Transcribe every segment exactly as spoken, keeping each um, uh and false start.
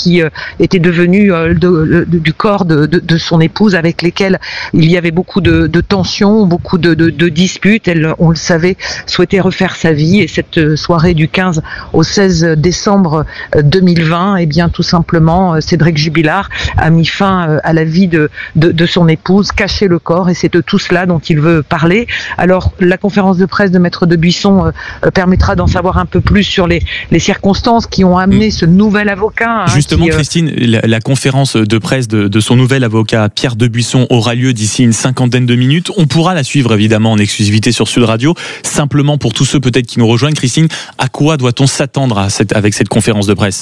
qui euh, étaient devenus euh, de, de, du corps de, de, de son épouse, avec lesquels il y avait beaucoup de, de tensions, beaucoup de, de, de disputes. Elle, on le savait, souhaitait refaire sa vie, et cette soirée du quinze au seize décembre deux mille vingt, eh bien tout simplement Cédric Jubilard a mis fin à la vie de, de, de son épouse, caché le corps, et c'est de tout cela dont il veut parler. Alors la conférence de presse de Maître de Buisson euh, permettra d'en savoir un peu plus sur les, les circonstances qui ont amené ce nouvel avocat. Hein, Justement, qui, euh... Christine, la, la conférence de presse de, de son nouvel avocat Pierre de Buisson aura lieu d'ici une cinquantaine de minutes. On pourra la suivre évidemment en exclusivité sur Sud Radio. Simplement pour tous ceux peut-être qui nous rejoignent, Christine, à quoi doit-on s'attendre à cette, avec cette conférence de presse ?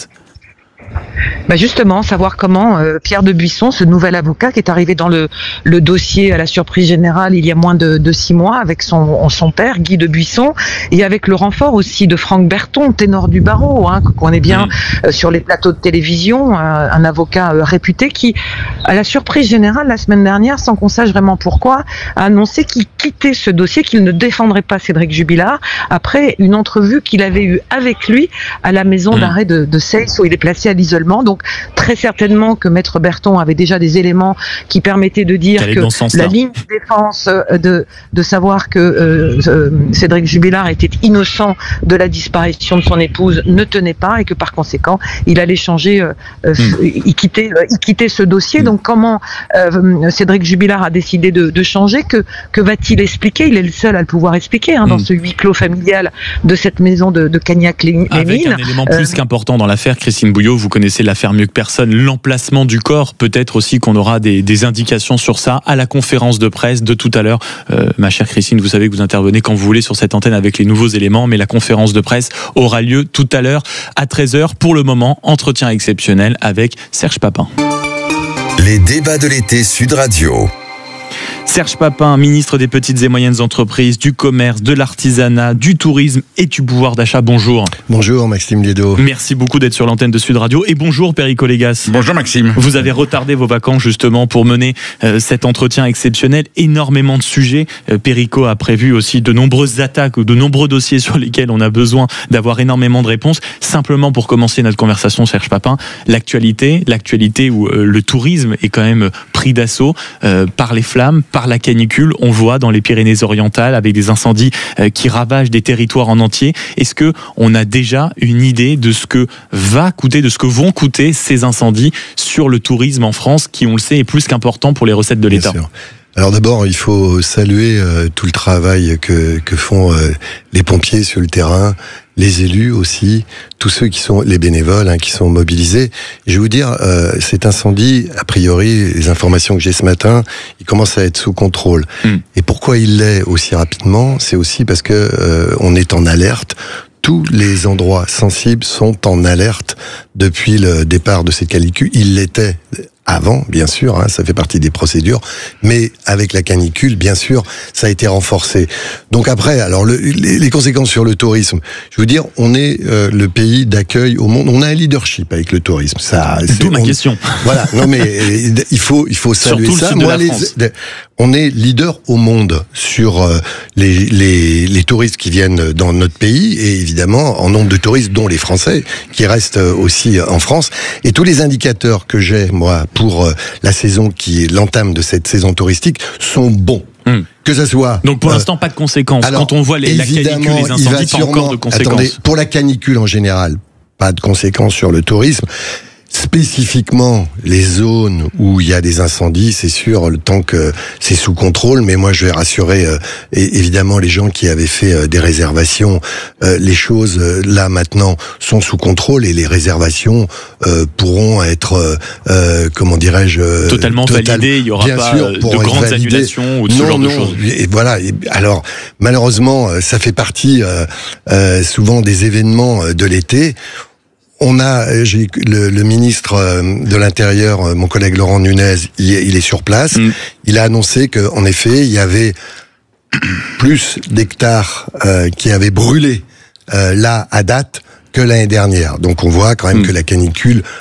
Bah justement, savoir comment euh, Pierre de Buisson, ce nouvel avocat qui est arrivé dans le, le dossier à la surprise générale il y a moins de, de six mois avec son, son père, Guy de Buisson, et avec le renfort aussi de Franck Berton, ténor du barreau, hein, qu'on connaît bien euh, sur les plateaux de télévision, euh, un avocat euh, réputé qui, à la surprise générale la semaine dernière, sans qu'on sache vraiment pourquoi, a annoncé qu'il quittait ce dossier, qu'il ne défendrait pas Cédric Jubilard, après une entrevue qu'il avait eue avec lui à la maison mmh. d'arrêt de, de Seyss, où il est placé à l'isolement. Donc très certainement que Maître Berton avait déjà des éléments qui permettaient de dire que la ligne de défense de, de savoir que euh, Cédric Jubilard était innocent de la disparition de son épouse ne tenait pas, et que par conséquent il allait changer, euh, mmh. il, quittait, euh, il quittait ce dossier. Mmh. Donc comment euh, Cédric Jubilard a décidé de, de changer, que, que va-t-il expliquer? Il est le seul à le pouvoir expliquer hein, mmh. dans ce huis clos familial de cette maison de, de Cagnac-les-Mines. Avec un élément plus euh, qu'important dans l'affaire, Christine Bouillot, vous connaissez l'affaire mieux que personne, l'emplacement du corps. Peut-être aussi qu'on aura des, des indications sur ça à la conférence de presse de tout à l'heure. Euh, ma chère Christine, vous savez que vous intervenez quand vous voulez sur cette antenne avec les nouveaux éléments, mais la conférence de presse aura lieu tout à l'heure à treize heures. Pour le moment, entretien exceptionnel avec Serge Papin. Les débats de l'été Sud Radio. Serge Papin, ministre des Petites et Moyennes Entreprises, du Commerce, de l'Artisanat, du Tourisme et du Pouvoir d'achat. Bonjour. Bonjour Maxime Liedo. Merci beaucoup d'être sur l'antenne de Sud Radio. Et bonjour Perico Légas. Bonjour Maxime. Vous avez retardé vos vacances justement pour mener euh, cet entretien exceptionnel. Énormément de sujets. Euh, Perico a prévu aussi de nombreuses attaques ou de nombreux dossiers sur lesquels on a besoin d'avoir énormément de réponses. Simplement pour commencer notre conversation, Serge Papin, l'actualité, l'actualité où euh, le tourisme est quand même pris d'assaut euh, par les flammes, par la canicule, on voit dans les Pyrénées-Orientales avec des incendies qui ravagent des territoires en entier. Est-ce que on a déjà une idée de ce que va coûter, de ce que vont coûter ces incendies sur le tourisme en France, qui, on le sait, est plus qu'important pour les recettes de l'État? Bien sûr. Alors d'abord, il faut saluer euh, tout le travail que, que font euh, les pompiers sur le terrain, les élus aussi, tous ceux qui sont les bénévoles hein, qui sont mobilisés. Et je vais vous dire, euh, cet incendie, a priori, les informations que j'ai ce matin, il commence à être sous contrôle. Mm. Et pourquoi il l'est aussi rapidement? C'est aussi parce que euh, on est en alerte. Tous les endroits sensibles sont en alerte depuis le départ de cette canicule. Il l'était avant, bien sûr, hein, ça fait partie des procédures, mais avec la canicule, bien sûr, ça a été renforcé. Donc après, alors le, les, les conséquences sur le tourisme, je veux dire, on est euh, le pays d'accueil au monde, on a un leadership avec le tourisme. Ça, c'est d'où ma on, question. Voilà, non mais il faut il faut saluer Surtout ça. Le sud Moi, de la les, France. les, on est leader au monde sur euh, les, les les touristes qui viennent dans notre pays et évidemment en nombre de touristes, dont les Français qui restent aussi en France. Et tous les indicateurs que j'ai moi pour euh, la saison qui est l'entame de cette saison touristique sont bons. Hum. Que ça soit. Donc pour euh, l'instant, pas de conséquences. Alors, quand on voit les, la canicule, les incendies, pas encore de conséquences. Attendez, pour la canicule en général, pas de conséquences sur le tourisme. Spécifiquement, les zones où il y a des incendies, c'est sûr, le temps que c'est sous contrôle, mais moi je vais rassurer euh, et, évidemment les gens qui avaient fait euh, des réservations. Euh, les choses, euh, là, maintenant, sont sous contrôle et les réservations euh, pourront être, euh, euh, comment dirais-je... Totalement total, validées, il n'y aura pas sûr, de grandes validées. annulations ou de non, ce genre non, de choses. Et voilà, et, alors, malheureusement, ça fait partie euh, euh, souvent des événements de l'été. On a, j'ai le, le ministre de l'Intérieur, mon collègue Laurent Nunez, il est, il est sur place. Mm. Il a annoncé qu'en effet, il y avait plus d'hectares euh, qui avaient brûlé euh, là à date que l'année dernière. Donc on voit quand même mm. que la canicule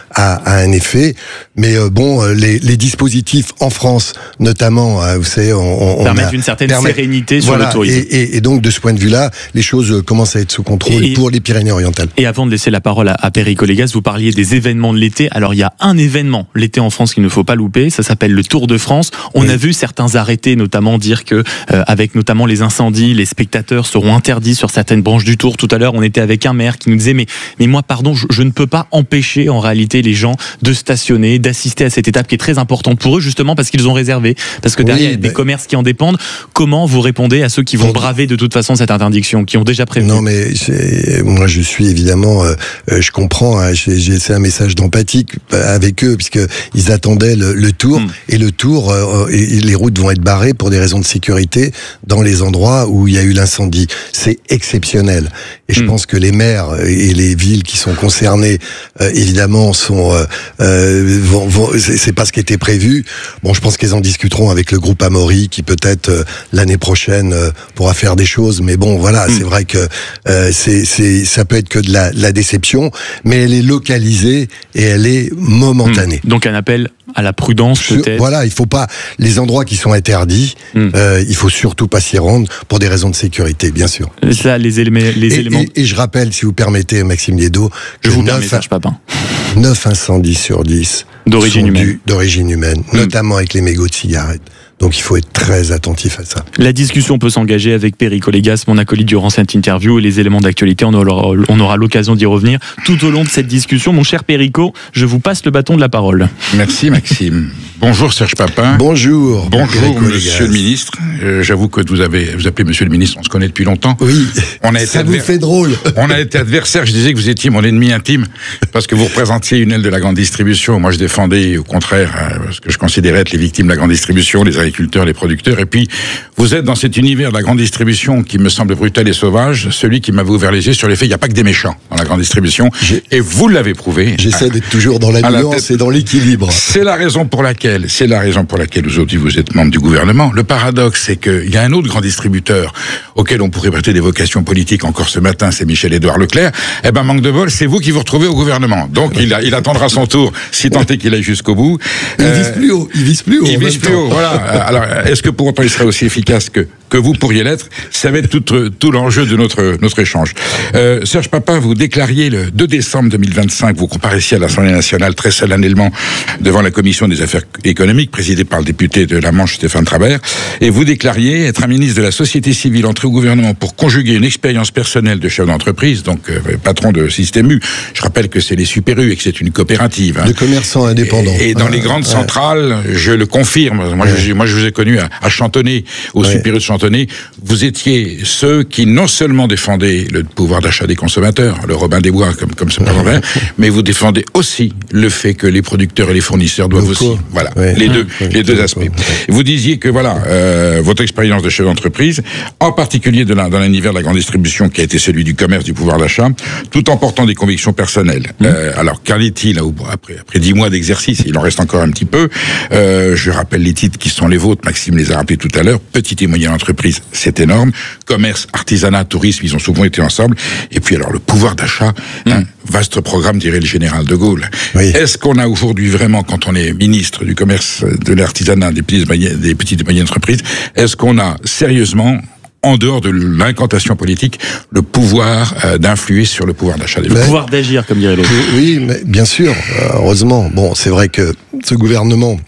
a, a un effet. Mais euh, bon, les, les dispositifs en France, notamment, euh, vous savez, on, on permettent a, une certaine permet, sérénité sur voilà, le tourisme. Et, et, et donc, de ce point de vue-là, les choses commencent à être sous contrôle et, pour les Pyrénées-Orientales. Et avant de laisser la parole à, à Perico Légas, vous parliez des événements de l'été. Alors, il y a un événement l'été en France qu'il ne faut pas louper. Ça s'appelle le Tour de France. On oui. a vu certains arrêtés, notamment dire que, euh, avec notamment les incendies, les spectateurs seront interdits sur certaines branches du Tour. Tout à l'heure, on était avec un maire qui nous disait, mais, mais moi, pardon, je, je ne peux pas empêcher en réalité les gens de stationner, d'assister à cette étape qui est très importante pour eux, justement parce qu'ils ont réservé. Parce que derrière, il y a des commerces qui en dépendent. Comment vous répondez à ceux qui vont braver de toute façon cette interdiction, qui ont déjà prévenu? Non, mais moi, je suis évidemment, euh, je comprends, hein, j'ai, j'ai c'est un message d'empathie avec eux, puisque ils attendaient le, le Tour, mmh. et le Tour, euh, et les routes vont être barrées pour des raisons de sécurité dans les endroits où il y a eu l'incendie. C'est exceptionnel. Et je mmh. pense que les maires et les villes qui sont concernées, euh, évidemment, sont, euh, euh, vont, vont, c'est, c'est pas ce qui était prévu. Bon, je pense qu'ils en discuteront avec le groupe Amaury, qui peut-être euh, l'année prochaine euh, pourra faire des choses. Mais bon, voilà, mmh. c'est vrai que euh, c'est, c'est, ça peut être que de la, la déception, mais elle est localisée et elle est momentanée. Mmh. Donc un appel à la prudence, peut-être. Voilà, il faut pas les endroits qui sont interdits. Mmh. Euh, il faut surtout pas s'y rendre pour des raisons de sécurité, bien sûr. Ça, les éléments, les et, éléments. Et, et je rappelle, si vous permettez, Maxime Liédot, je vous permets, Serge Papin. neuf incendies sur dix d'origine humaine, du, d'origine humaine, mmh. notamment avec les mégots de cigarettes. Donc il faut être très attentif à ça. La discussion peut s'engager avec Perico Légas, mon acolyte durant cette interview, et les éléments d'actualité, on aura, on aura l'occasion d'y revenir tout au long de cette discussion. Mon cher Perico, je vous passe le bâton de la parole. Merci Maxime. Bonjour Serge Papin. Bonjour. Bonjour Monsieur le Ministre. Euh, j'avoue que vous avez, vous appelez Monsieur le Ministre, on se connaît depuis longtemps. Oui. On a été ça adver... vous fait drôle. On a été adversaires. Je disais que vous étiez mon ennemi intime parce que vous représentiez une aile de la grande distribution. Moi, je défendais au contraire euh, ce que je considérais être les victimes de la grande distribution, les agriculteurs, les producteurs. Et puis, vous êtes dans cet univers de la grande distribution qui me semble brutal et sauvage, celui qui m'avait ouvert les yeux sur les faits. Il n'y a pas que des méchants dans la grande distribution. J'ai... Et vous l'avez prouvé. J'essaie d'être toujours dans la nuance et dans l'équilibre. C'est la raison pour laquelle, c'est la raison pour laquelle aujourd'hui vous êtes membre du gouvernement. Le paradoxe, c'est qu'il y a un autre grand distributeur auquel on pourrait prêter des vocations politiques encore ce matin, c'est Michel-Édouard Leclerc. Eh ben, manque de bol, c'est vous qui vous retrouvez au gouvernement. Donc, il, a, il attendra son tour, si tant est qu'il aille jusqu'au bout. Il euh, vise plus haut. Il vise plus haut. Il vise plus haut, voilà. Alors, est-ce que pour autant il serait aussi efficace que que vous pourriez l'être? Ça va être tout, tout l'enjeu de notre, notre échange. Euh, Serge Papin, vous déclariez le deux décembre deux mille vingt-cinq, vous comparaissiez à l'Assemblée nationale très solennellement devant la commission des affaires économiques, présidée par le député de la Manche, Stéphane Travert, et vous déclariez être un ministre de la société civile entré au gouvernement pour conjuguer une expérience personnelle de chef d'entreprise, donc euh, patron de Système U. Je rappelle que c'est les Super U et que c'est une coopérative. Hein. De commerçants indépendants. Et, et dans ah, les grandes ouais. centrales, je le confirme. Moi, ouais. je, moi, je vous ai connu à, à Chantonnay, au ouais. Super U de Chantonnay. Vous étiez ceux qui non seulement défendaient le pouvoir d'achat des consommateurs, le Robin des Bois comme comme ce parlement, mais vous défendez aussi le fait que les producteurs et les fournisseurs doivent aussi, voilà, ouais. les deux, ouais. les deux aspects. Vous disiez que voilà, euh, votre expérience de chef d'entreprise, en particulier de la, dans l'univers de la grande distribution, qui a été celui du commerce, du pouvoir d'achat, tout en portant des convictions personnelles. Mmh. Euh, alors qu'en est-il après après dix mois d'exercice, il en reste encore un petit peu. Euh, je rappelle les titres qui sont les vôtres. Maxime les a rappelés tout à l'heure. Petite et moyenne entreprise. C'est énorme. Commerce, artisanat, tourisme, ils ont souvent été ensemble. Et puis alors le pouvoir d'achat, mmh. hein, vaste programme, dirait le général de Gaulle. Oui. Est-ce qu'on a aujourd'hui vraiment, quand on est ministre du commerce, de l'artisanat, des petites, des petites et moyennes entreprises, est-ce qu'on a sérieusement, en dehors de l'incantation politique, le pouvoir euh, d'influer sur le pouvoir d'achat des gens? Le pouvoir d'agir, comme dirait l'autre. Oui, mais bien sûr, heureusement. Bon, c'est vrai que ce gouvernement,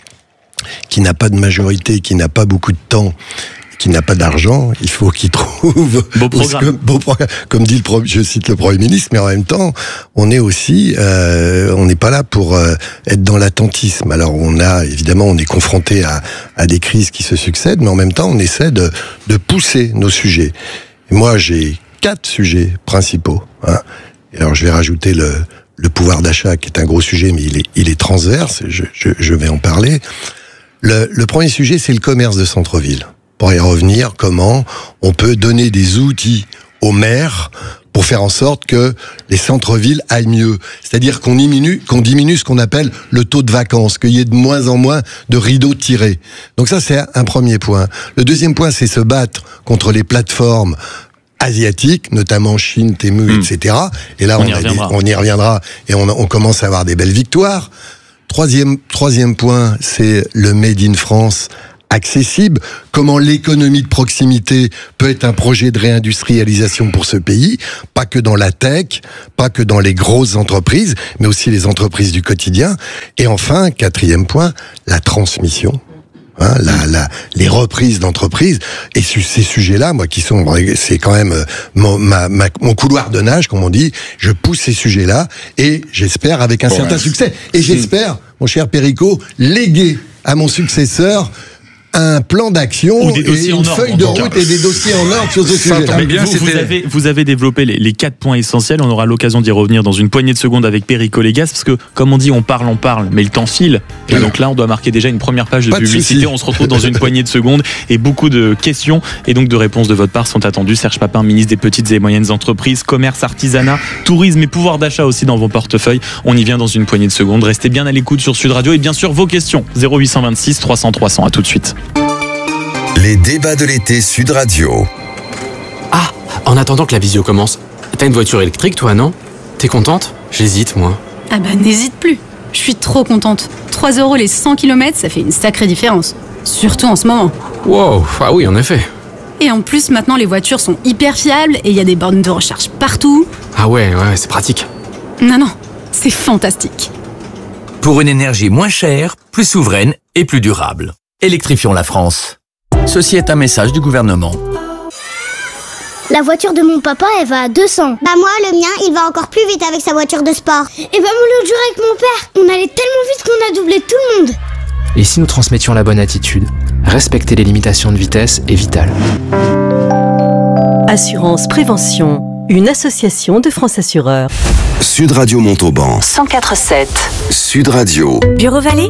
qui n'a pas de majorité, qui n'a pas beaucoup de temps, qui n'a pas d'argent, il faut qu'il trouve beau programme. Comme, beau programme. Comme dit le pro, je cite le Premier ministre, mais en même temps, on est aussi, euh, on n'est pas là pour euh, être dans l'attentisme. Alors on a évidemment, on est confronté à, à des crises qui se succèdent, mais en même temps, on essaie de, de pousser nos sujets. Et moi, j'ai quatre sujets principaux. Hein. Et alors, je vais rajouter le, le pouvoir d'achat, qui est un gros sujet, mais il est, il est transverse. Je, je, je vais en parler. Le, le premier sujet, c'est le commerce de centre-ville. Pour y revenir, comment on peut donner des outils aux maires pour faire en sorte que les centres-villes aillent mieux. C'est-à-dire qu'on diminue, qu'on diminue ce qu'on appelle le taux de vacances, qu'il y ait de moins en moins de rideaux tirés. Donc ça, c'est un premier point. Le deuxième point, c'est se battre contre les plateformes asiatiques, notamment Chine, Temu, mmh. et cetera. Et là, on, on, y, a des, on y reviendra et on, on commence à avoir des belles victoires. Troisième, troisième point, c'est le Made in France accessible. Comment l'économie de proximité peut être un projet de réindustrialisation pour ce pays, pas que dans la tech, pas que dans les grosses entreprises, mais aussi les entreprises du quotidien. Et enfin, quatrième point, la transmission. Hein, la, la, les reprises d'entreprises et su, ces sujets-là, moi, qui sont, c'est quand même mon, ma, ma, mon couloir de nage, comme on dit. Je pousse ces sujets-là et j'espère avec un bon, certain ouais. succès. Et j'espère, mon cher Perico, léguer à mon successeur un plan d'action et une feuille de route et des dossiers en ordre sur ce sujet. Bien, vous, vous, avez, vous avez développé les, les quatre points essentiels. On aura l'occasion d'y revenir dans une poignée de secondes avec Perico Légas, parce que, comme on dit, on parle, on parle, mais le temps file. Et alors, donc là, on doit marquer déjà une première page de publicité. On se retrouve dans une poignée de secondes et beaucoup de questions et donc de réponses de votre part sont attendues. Serge Papin, ministre des Petites et Moyennes Entreprises, Commerce, Artisanat, Tourisme et Pouvoir d'achat aussi dans vos portefeuilles. On y vient dans une poignée de secondes. Restez bien à l'écoute sur Sud Radio et bien sûr vos questions. zéro huit cent vingt-six trois cents trois cents. À tout de suite. Les débats de l'été Sud Radio. Ah, en attendant que la visio commence, t'as une voiture électrique toi, non? T'es contente? J'hésite, moi. Ah bah n'hésite plus. Je suis trop contente. trois euros les cent kilomètres, ça fait une sacrée différence. Surtout en ce moment. Wow, ah oui, en effet. Et en plus, maintenant, les voitures sont hyper fiables et il y a des bornes de recharge partout. Ah ouais, ouais, c'est pratique. Non, non, c'est fantastique. Pour une énergie moins chère, plus souveraine et plus durable. Électrifions la France. Ceci est un message du gouvernement. La voiture de mon papa, elle va à deux cents. Bah moi, le mien, il va encore plus vite avec sa voiture de sport. Et bah moi, l'autre jour avec mon père, on allait tellement vite qu'on a doublé tout le monde. Et si nous transmettions la bonne attitude, respecter les limitations de vitesse est vital. Assurance Prévention, une association de France Assureurs. Sud Radio Montauban. cent quatre virgule sept. Sud Radio. Bureau Vallée.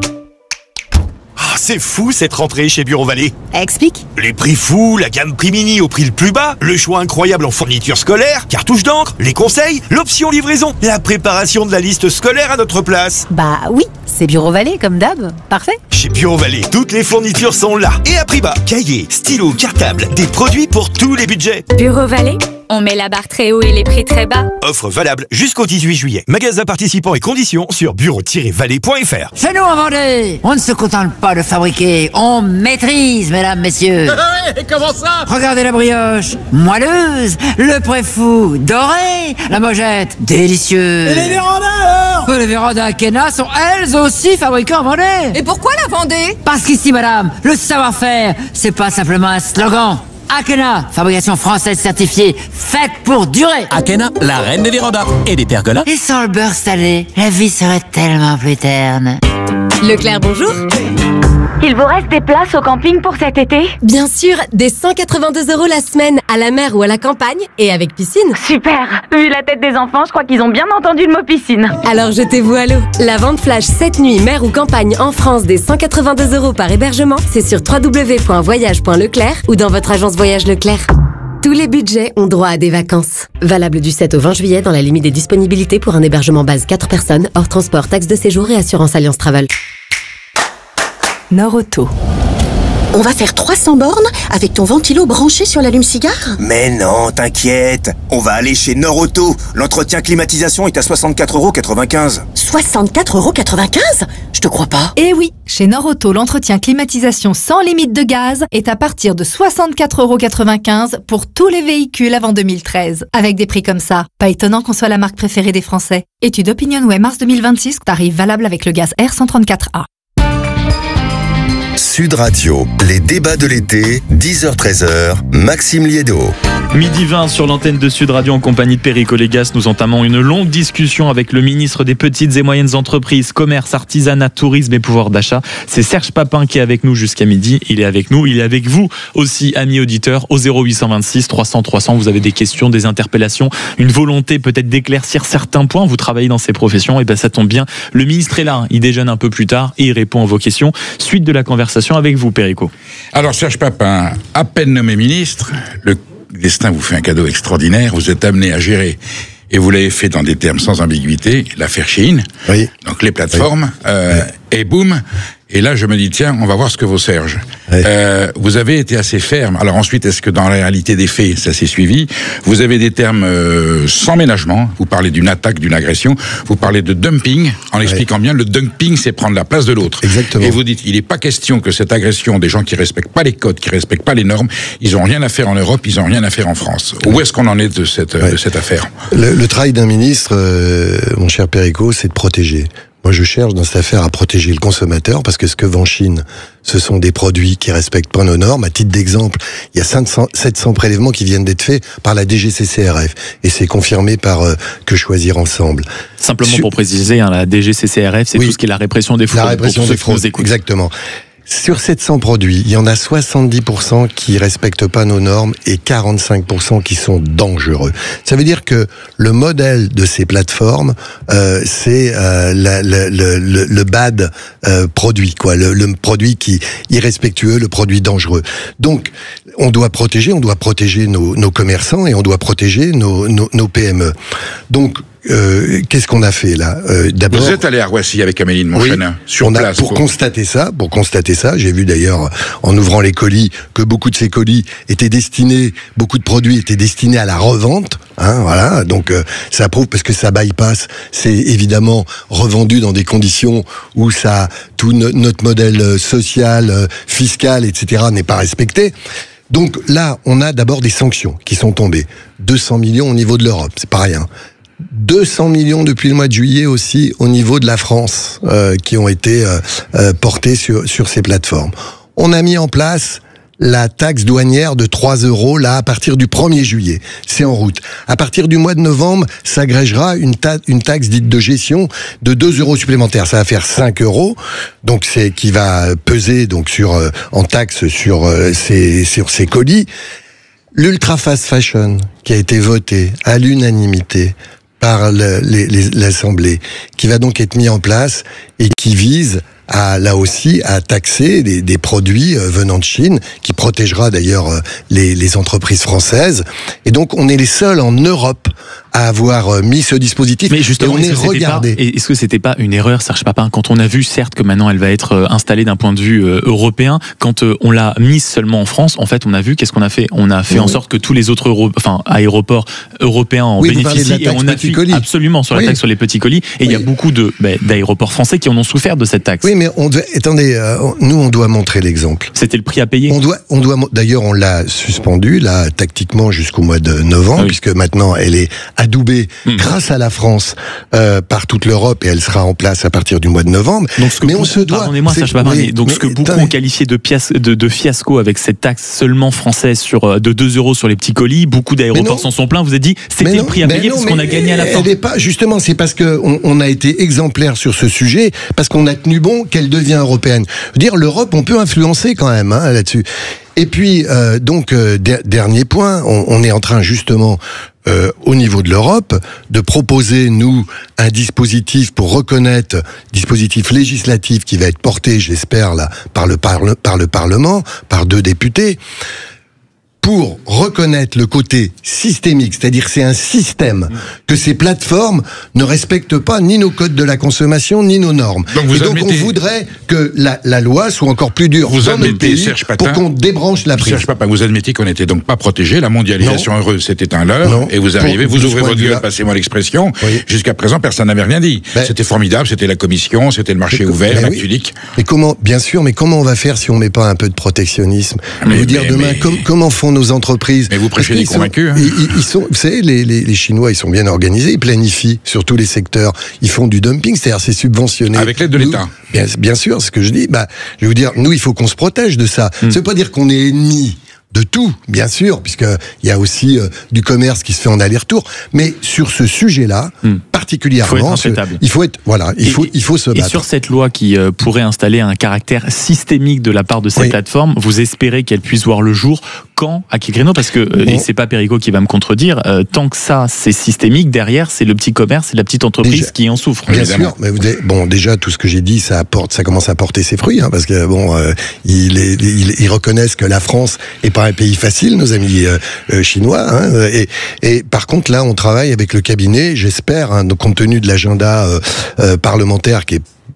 Ah, c'est fou cette rentrée chez Bureau Vallée. Explique. Les prix fous, la gamme prix mini au prix le plus bas, le choix incroyable en fournitures scolaires, cartouches d'encre, les conseils, l'option livraison, la préparation de la liste scolaire à notre place. Bah oui, c'est Bureau Vallée comme d'hab. Parfait. Chez Bureau Vallée, toutes les fournitures sont là et à prix bas. Cahiers, stylos, cartables, des produits pour tous les budgets. Bureau Vallée, on met la barre très haut et les prix très bas. Offre valable jusqu'au dix-huit juillet. Magasin participants et conditions sur bureau tiret vallée point f r. Chez nous en Vendée, on ne se contente pas de fabriquer, on maîtrise, mesdames, messieurs. Et comment ça? Regardez la brioche, moelleuse, le préfou, doré, la mojette, délicieux. Et les vérandas alors? Les vérandas Akena sont elles aussi fabriquées en Vendée. Et pourquoi la Vendée? Parce qu'ici, madame, le savoir-faire, c'est pas simplement un slogan. Akena, fabrication française certifiée, faite pour durer. Akena, la reine des vérandas et des pergolas. Et sans le beurre salé, la vie serait tellement plus terne. Leclerc, bonjour. Il vous reste des places au camping pour cet été? Bien sûr, des cent quatre-vingt-deux euros la semaine, à la mer ou à la campagne, et avec piscine. Super. Vu la tête des enfants, je crois qu'ils ont bien entendu le mot piscine. Alors jetez-vous à l'eau. La vente flash cette nuit, mer ou campagne en France des cent quatre-vingt-deux euros par hébergement, c'est sur w w w point voyage point leclerc ou dans votre agence Voyage Leclerc. Tous les budgets ont droit à des vacances. Valable du sept au vingt juillet dans la limite des disponibilités pour un hébergement base quatre personnes, hors transport, taxe de séjour et assurance Alliance Travel. Norauto. On va faire trois cents bornes avec ton ventilo branché sur l'allume-cigare? Mais non, t'inquiète. On va aller chez Norauto. L'entretien climatisation est à soixante-quatre euros quatre-vingt-quinze. soixante-quatre euros quatre-vingt-quinze? Je te crois pas. Eh oui, chez Norauto, l'entretien climatisation sans limite de gaz est à partir de soixante-quatre euros quatre-vingt-quinze pour tous les véhicules avant deux mille treize. Avec des prix comme ça, pas étonnant qu'on soit la marque préférée des Français. Étude OpinionWay mars deux mille vingt-six, tarif valable avec le gaz R cent trente-quatre A. Sud Radio, les débats de l'été, dix heures treize heures, Maxime Liédo. Midi vingt sur l'antenne de Sud Radio en compagnie de Perico Légas. Nous entamons une longue discussion avec le ministre des Petites et Moyennes Entreprises, Commerce, Artisanat, Tourisme et Pouvoir d'achat. C'est Serge Papin qui est avec nous jusqu'à midi. Il est avec nous, il est avec vous aussi, amis auditeurs, au zéro huit cent vingt-six trois cents trois cents. Vous avez des questions, des interpellations, une volonté peut-être d'éclaircir certains points. Vous travaillez dans ces professions, et ben ça tombe bien. Le ministre est là, il déjeune un peu plus tard et il répond à vos questions. Suite de la conversation avec vous, Perico. Alors Serge Papin, à peine nommé ministre, le destin vous fait un cadeau extraordinaire. Vous êtes amené à gérer, et vous l'avez fait dans des termes sans ambiguïté, l'affaire Shein. Oui. Donc les plateformes, oui. Euh, oui. Et boum. Et là, je me dis, tiens, on va voir ce que vaut Serge. Ouais. Euh, vous avez été assez ferme. Alors ensuite, est-ce que dans la réalité des faits, ça s'est suivi? Vous avez des termes euh, sans ménagement. Vous parlez d'une attaque, d'une agression. Vous parlez de dumping, en expliquant ouais. bien, le dumping, c'est prendre la place de l'autre. Exactement. Et vous dites, il n'est pas question que cette agression des gens qui respectent pas les codes, qui respectent pas les normes, ils ont rien à faire en Europe, ils ont rien à faire en France. Où est-ce qu'on en est de cette, ouais. de cette affaire? Le, le travail d'un ministre, euh, mon cher Perico, c'est de protéger. Moi, je cherche dans cette affaire à protéger le consommateur parce que ce que vend Chine, ce sont des produits qui respectent pas nos normes. À titre d'exemple, il y a cinq cents, sept cents prélèvements qui viennent d'être faits par la D G C C R F et c'est confirmé par euh, Que Choisir Ensemble. Simplement Sur... pour préciser, hein, la D G C C R F, c'est oui. tout ce qui est la répression des fraudes. La répression des fraudes, exactement. Sur sept cents produits, il y en a soixante-dix pour cent qui respectent pas nos normes et quarante-cinq pour cent qui sont dangereux. Ça veut dire que le modèle de ces plateformes, euh, c'est euh, la, la, le, le, le bad euh, produit, quoi, le, le produit qui irrespectueux, le produit dangereux. Donc, on doit protéger, on doit protéger nos, nos commerçants et on doit protéger nos, nos, nos P M E. Donc, Euh, qu'est-ce qu'on a fait là euh, D'abord, vous êtes allé à Roissy avec Amélie de Montchanin, oui, sur on a, place. Pour quoi. constater ça, pour constater ça, j'ai vu d'ailleurs en ouvrant les colis que beaucoup de ces colis étaient destinés, beaucoup de produits étaient destinés à la revente. Hein, voilà, donc euh, ça prouve parce que ça bypass, c'est évidemment revendu dans des conditions où ça, tout no, notre modèle social, euh, fiscal, et cetera n'est pas respecté. Donc là, on a d'abord des sanctions qui sont tombées, deux cents millions au niveau de l'Europe, c'est pas rien. deux cents millions depuis le mois de juillet aussi au niveau de la France euh, qui ont été euh, euh, portés sur, sur ces plateformes. On a mis en place la taxe douanière de trois euros là à partir du premier juillet. C'est en route. À partir du mois de novembre, s'agrégera une, ta- une taxe dite de gestion de deux euros supplémentaires. Ça va faire cinq euros. Donc c'est qui va peser donc sur euh, en taxe sur euh, ces sur ces colis. L'ultra fast fashion qui a été voté à l'unanimité par le, les, les, l'Assemblée, qui va donc être mis en place et qui vise à, là aussi, à taxer des, des produits euh, venant de Chine, qui protégera d'ailleurs euh, les, les entreprises françaises. Et donc, on est les seuls en Europe à avoir euh, mis ce dispositif. Mais justement, et on est, est regardé. Pas, est-ce que c'était pas une erreur, Serge Papin, quand on a vu, certes, que maintenant elle va être euh, installée d'un point de vue euh, européen, quand euh, on l'a mise seulement en France, en fait, on a vu, qu'est-ce qu'on a fait? On a fait oui. en sorte que tous les autres euro, enfin, aéroports européens en oui, bénéficient, et on appuie absolument sur la oui. taxe sur les petits colis. Et il oui. y a beaucoup de, bah, d'aéroports français qui en ont souffert de cette taxe. Oui, mais on devait, attendez, euh, nous, on doit montrer l'exemple. C'était le prix à payer. On doit, on doit, d'ailleurs, on l'a suspendu, là, tactiquement, jusqu'au mois de novembre, ah oui. puisque maintenant, elle est adoubée mmh. grâce à la France euh, par toute l'Europe, et elle sera en place à partir du mois de novembre. Donc, ce que mais beaucoup, on se doit. Pardonnez-moi, Serge Papin, oui, donc mais, ce que beaucoup ont qualifié de, pias, de, de fiasco avec cette taxe seulement française sur de deux euros sur les petits colis, beaucoup d'aéroports s'en sont plaints. Vous avez dit, c'était le prix à payer non, parce qu'on a gagné à la fin. Elle est pas, justement, c'est parce que on, on a été exemplaire sur ce sujet, parce qu'on a tenu bon qu'elle devient européenne. Je veux dire, l'Europe, on peut influencer quand même hein, là-dessus. Et puis, euh, donc, euh, der- dernier point, on, on est en train justement, euh, au niveau de l'Europe, de proposer, nous, un dispositif pour reconnaître, dispositif législatif qui va être porté, j'espère, là, par le, parle- par le Parlement, par deux députés, pour reconnaître le côté systémique, c'est-à-dire c'est un système que ces plateformes ne respectent pas ni nos codes de la consommation ni nos normes. Donc vous et donc admettez... on voudrait que la, la loi soit encore plus dure vous dans notre pays Serge Patin, pour qu'on débranche la prise. Serge Papin, vous admettez qu'on n'était donc pas protégé, la mondialisation non. heureuse c'était un leurre, non. et vous arrivez, pour, vous ouvrez votre gueule, passez-moi l'expression, oui. jusqu'à présent personne n'avait rien dit. Ben, c'était formidable, c'était la commission, c'était le marché ouvert, ben l'acte unique. Oui. Mais comment, bien sûr, mais comment on va faire si on met pas un peu de protectionnisme? mais, vous dire mais, demain, mais... com- comment font nos entreprises? Mais vous prêchez des convaincus. Sont, hein. ils, ils sont, vous savez, les, les, les Chinois, ils sont bien organisés, ils planifient sur tous les secteurs. Ils font du dumping, c'est-à-dire c'est subventionné. Avec l'aide de nous, l'État. Bien, bien sûr, ce que je dis, bah, je vais vous dire, nous, il faut qu'on se protège de ça. Mm. Ça veut pas dire qu'on est ennemis de tout, bien sûr, puisqu'il y a aussi euh, du commerce qui se fait en aller-retour. Mais sur ce sujet-là, mm. particulièrement, il faut être, il faut être voilà, il et, faut, il faut se battre. Et sur cette loi qui euh, pourrait installer un caractère systémique de la part de ces oui. plateformes, vous espérez qu'elle puisse voir le jour quand, à quel créneau? Parce que, euh, et c'est pas Perico qui va me contredire, euh, tant que ça, c'est systémique, derrière, c'est le petit commerce, c'est la petite entreprise déjà, qui en souffre. Bien évidemment. sûr, mais vous avez, bon, déjà, tout ce que j'ai dit, ça apporte, ça commence à porter ses fruits, hein, parce que, bon, euh, ils, ils, ils reconnaissent que la France est pas un pays facile, nos amis euh, euh, chinois, hein, et, et par contre, là, on travaille avec le cabinet, j'espère, hein, compte tenu de l'agenda euh, euh, parlementaire qui est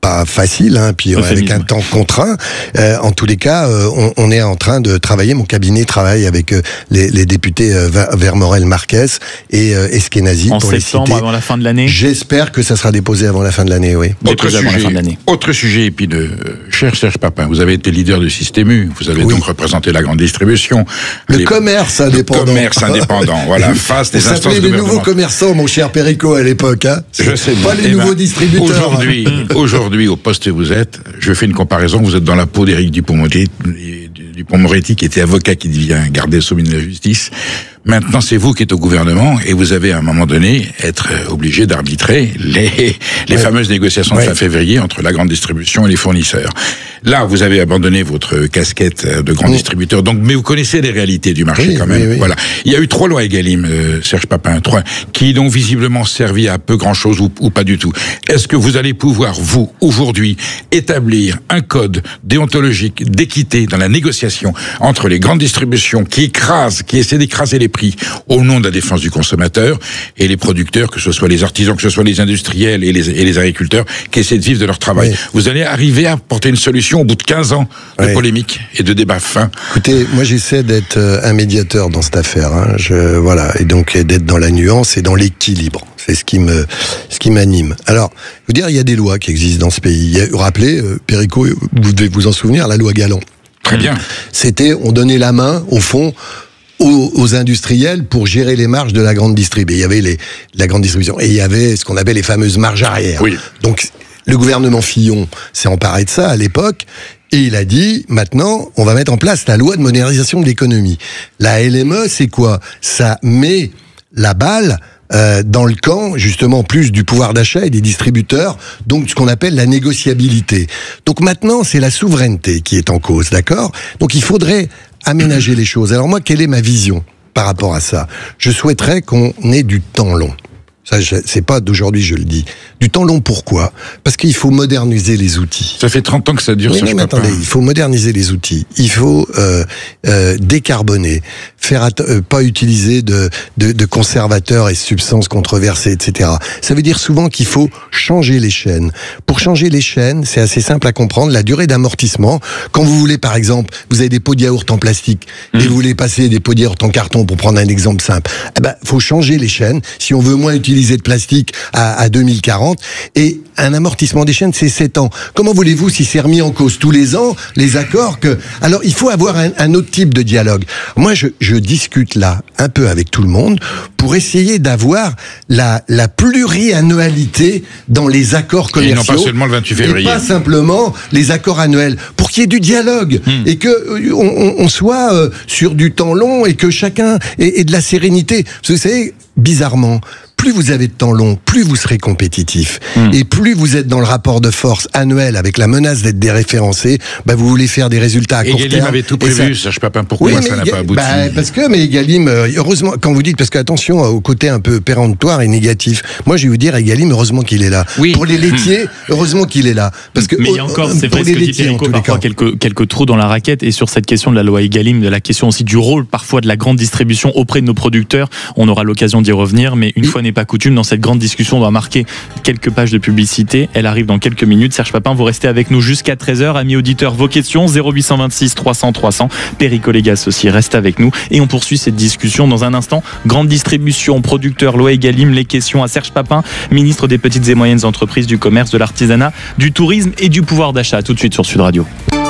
pas facile, hein, puis Euphémisme. avec un temps contraint. Euh, en tous les cas, euh, on, on est en train de travailler. Mon cabinet travaille avec euh, les, les députés euh, Vermorel-Marquez et euh, Eskenazi En pour les septembre, citer. avant la fin de l'année. J'espère que ça sera déposé avant la fin de l'année, oui. Autre Déposé avant la fin de sujet, l'année. autre sujet épineux. Euh, Cher Serge Papin, vous avez été leader de Système U, vous avez Oui. donc représenté la grande distribution. Le Les- commerce Le indépendant. commerce indépendant, voilà, face Ça des instances s'appelait les nouveaux gouvernementales. commerçants, mon cher Perico, à l'époque. Hein. Je sais Pas bien. les Eh nouveaux ben, distributeurs. Aujourd'hui, aujourd'hui, au poste où vous êtes, je fais une comparaison. Vous êtes dans la peau d'Éric Dupond-Moretti, Dupond-Moretti, qui était avocat, qui devient garde des Sceaux, ministre de la Justice. Maintenant, c'est vous qui êtes au gouvernement et vous avez à un moment donné être obligé d'arbitrer les, les Ouais. fameuses négociations Ouais. de fin février entre la grande distribution et les fournisseurs. Là, vous avez abandonné votre casquette de grand Oui. distributeur, donc, mais vous connaissez les réalités du marché Oui, quand même. oui, oui. Voilà. Il y a eu trois lois Egalim, euh, Serge Papin, trois, qui n'ont visiblement servi à peu grand chose ou, ou pas du tout. Est-ce que vous allez pouvoir, vous, aujourd'hui, établir un code déontologique d'équité dans la négociation entre les grandes distributions qui écrasent, qui essaient d'écraser les prix au nom de la défense du consommateur et les producteurs, que ce soit les artisans, que ce soit les industriels et les, et les agriculteurs, qui essaient de vivre de leur travail. Oui. Vous allez arriver à porter une solution au bout de quinze ans de Oui. polémique et de débats fins. Écoutez, moi j'essaie d'être euh, un médiateur dans cette affaire. Hein. Je, voilà, et donc d'être dans la nuance et dans l'équilibre. C'est ce qui me, ce qui m'anime. Alors, je veux dire, il y a des lois qui existent dans ce pays. Il y a, rappelez, euh, Perico, vous devez vous en souvenir, la loi Galland. Très bien. C'était, on donnait la main, au fond, aux, aux industriels pour gérer les marges de la grande distribution. Il y avait les, la grande distribution et il y avait ce qu'on appelle les fameuses marges arrière. Oui. Donc, le gouvernement Fillon s'est emparé de ça à l'époque. Et il a dit, maintenant, on va mettre en place la loi de modernisation de l'économie. La L M E, c'est quoi? Ça met la balle euh, dans le camp, justement, plus du pouvoir d'achat et des distributeurs, donc ce qu'on appelle la négociabilité. Donc maintenant, c'est la souveraineté qui est en cause, d'accord? Donc il faudrait aménager les choses. Alors moi, quelle est ma vision par rapport à ça? Je souhaiterais qu'on ait du temps long. Ça, je- c'est pas d'aujourd'hui, je le dis. Du temps long, pourquoi? Parce qu'il faut moderniser les outils. Ça fait trente ans que ça dure, Oui, Serge non, mais Papin. attendez, il faut moderniser les outils. Il faut euh, euh, décarboner, faire at- euh, pas utiliser de, de, de conservateurs et substances controversées, et cetera. Ça veut dire souvent qu'il faut changer les chaînes. Pour changer les chaînes, c'est assez simple à comprendre. La durée d'amortissement, quand vous voulez, par exemple, vous avez des pots de yaourt en plastique et vous voulez passer des pots de yaourt en carton, pour prendre un exemple simple, eh ben, faut changer les chaînes. Si on veut moins utiliser de plastique à, à deux mille quarante, et un amortissement des chaînes, c'est sept ans. Comment voulez-vous, si c'est remis en cause tous les ans, les accords que... Alors, il faut avoir un, un autre type de dialogue. Moi, je, je discute là, un peu avec tout le monde, pour essayer d'avoir la, la pluriannualité dans les accords Et commerciaux. non pas seulement le vingt-huit février. Et pas simplement les accords annuels, pour qu'il y ait du dialogue, et que euh, on, on- on soit euh, sur du temps long, et que chacun ait, ait de la sérénité. Parce que vous savez, bizarrement, plus vous avez de temps long, plus vous serez compétitif. Et plus vous êtes dans le rapport de force annuel avec la menace d'être déréférencé, bah vous voulez faire des résultats à court Egalim terme. avait tout Et ça- prévu, Serge Papin. Pourquoi Oui, ça mais n'a Ega- pas abouti? bah, parce que, mais Egalim, euh, heureusement, quand vous dites, parce qu'attention au côté un peu péremptoire et négatif, moi je vais vous dire, Egalim, heureusement qu'il est là. Oui. Pour les laitiers, heureusement qu'il est là. Parce que, Mais il y a encore, c'est pour vrai ce les que dit laitiers, en Perico, tous les parfois cas. quelques, quelques trous dans la raquette. Et sur cette question de la loi Egalim, de la question aussi du rôle parfois de la grande distribution auprès de nos producteurs, on aura l'occasion d'y revenir. Mais une fois n'est pas coutume, dans cette grande discussion, on va marquer quelques pages de publicité. Elle arrive dans quelques minutes. Serge Papin, vous restez avec nous jusqu'à treize heures. Amis auditeurs, vos questions, zéro huit cent vingt-six trois cents trois cents. Perico Légas aussi reste avec nous. Et on poursuit cette discussion dans un instant. Grande distribution, producteur, loi Egalim, les questions à Serge Papin, ministre des petites et moyennes entreprises, du commerce, de l'artisanat, du tourisme et du pouvoir d'achat. Tout de suite sur Sud Radio.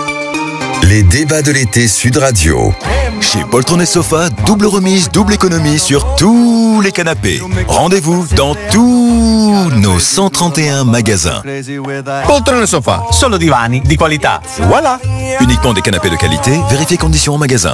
Les débats de l'été Sud Radio. Chez Poltron et Sofa, double remise, double économie sur tous les canapés. Rendez-vous dans tous nos cent trente et un magasins. Poltrone e Sofa, solo divani di qualità. Voilà. Uniquement des canapés de qualité, vérifiez conditions en magasin.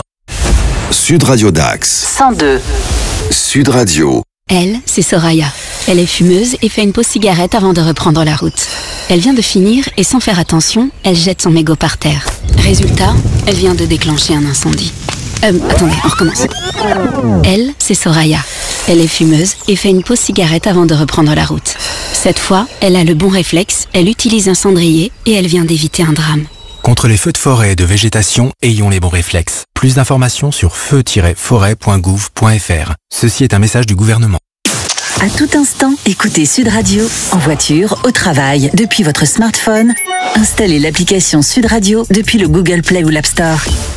Sud Radio Dax. cent deux. Sud Radio. Elle, c'est Soraya. Elle est fumeuse et fait une pause cigarette avant de reprendre la route. Elle vient de finir et sans faire attention, elle jette son mégot par terre. Résultat, elle vient de déclencher un incendie. Euh, attendez, on recommence. Elle, c'est Soraya. Elle est fumeuse et fait une pause cigarette avant de reprendre la route. Cette fois, elle a le bon réflexe, elle utilise un cendrier et elle vient d'éviter un drame. Contre les feux de forêt et de végétation, ayons les bons réflexes. Plus d'informations sur feu tiret forêt point gouv point f r. Ceci est un message du gouvernement. À tout instant, écoutez Sud Radio, en voiture, au travail, depuis votre smartphone. Installez l'application Sud Radio depuis le Google Play ou l'App Store.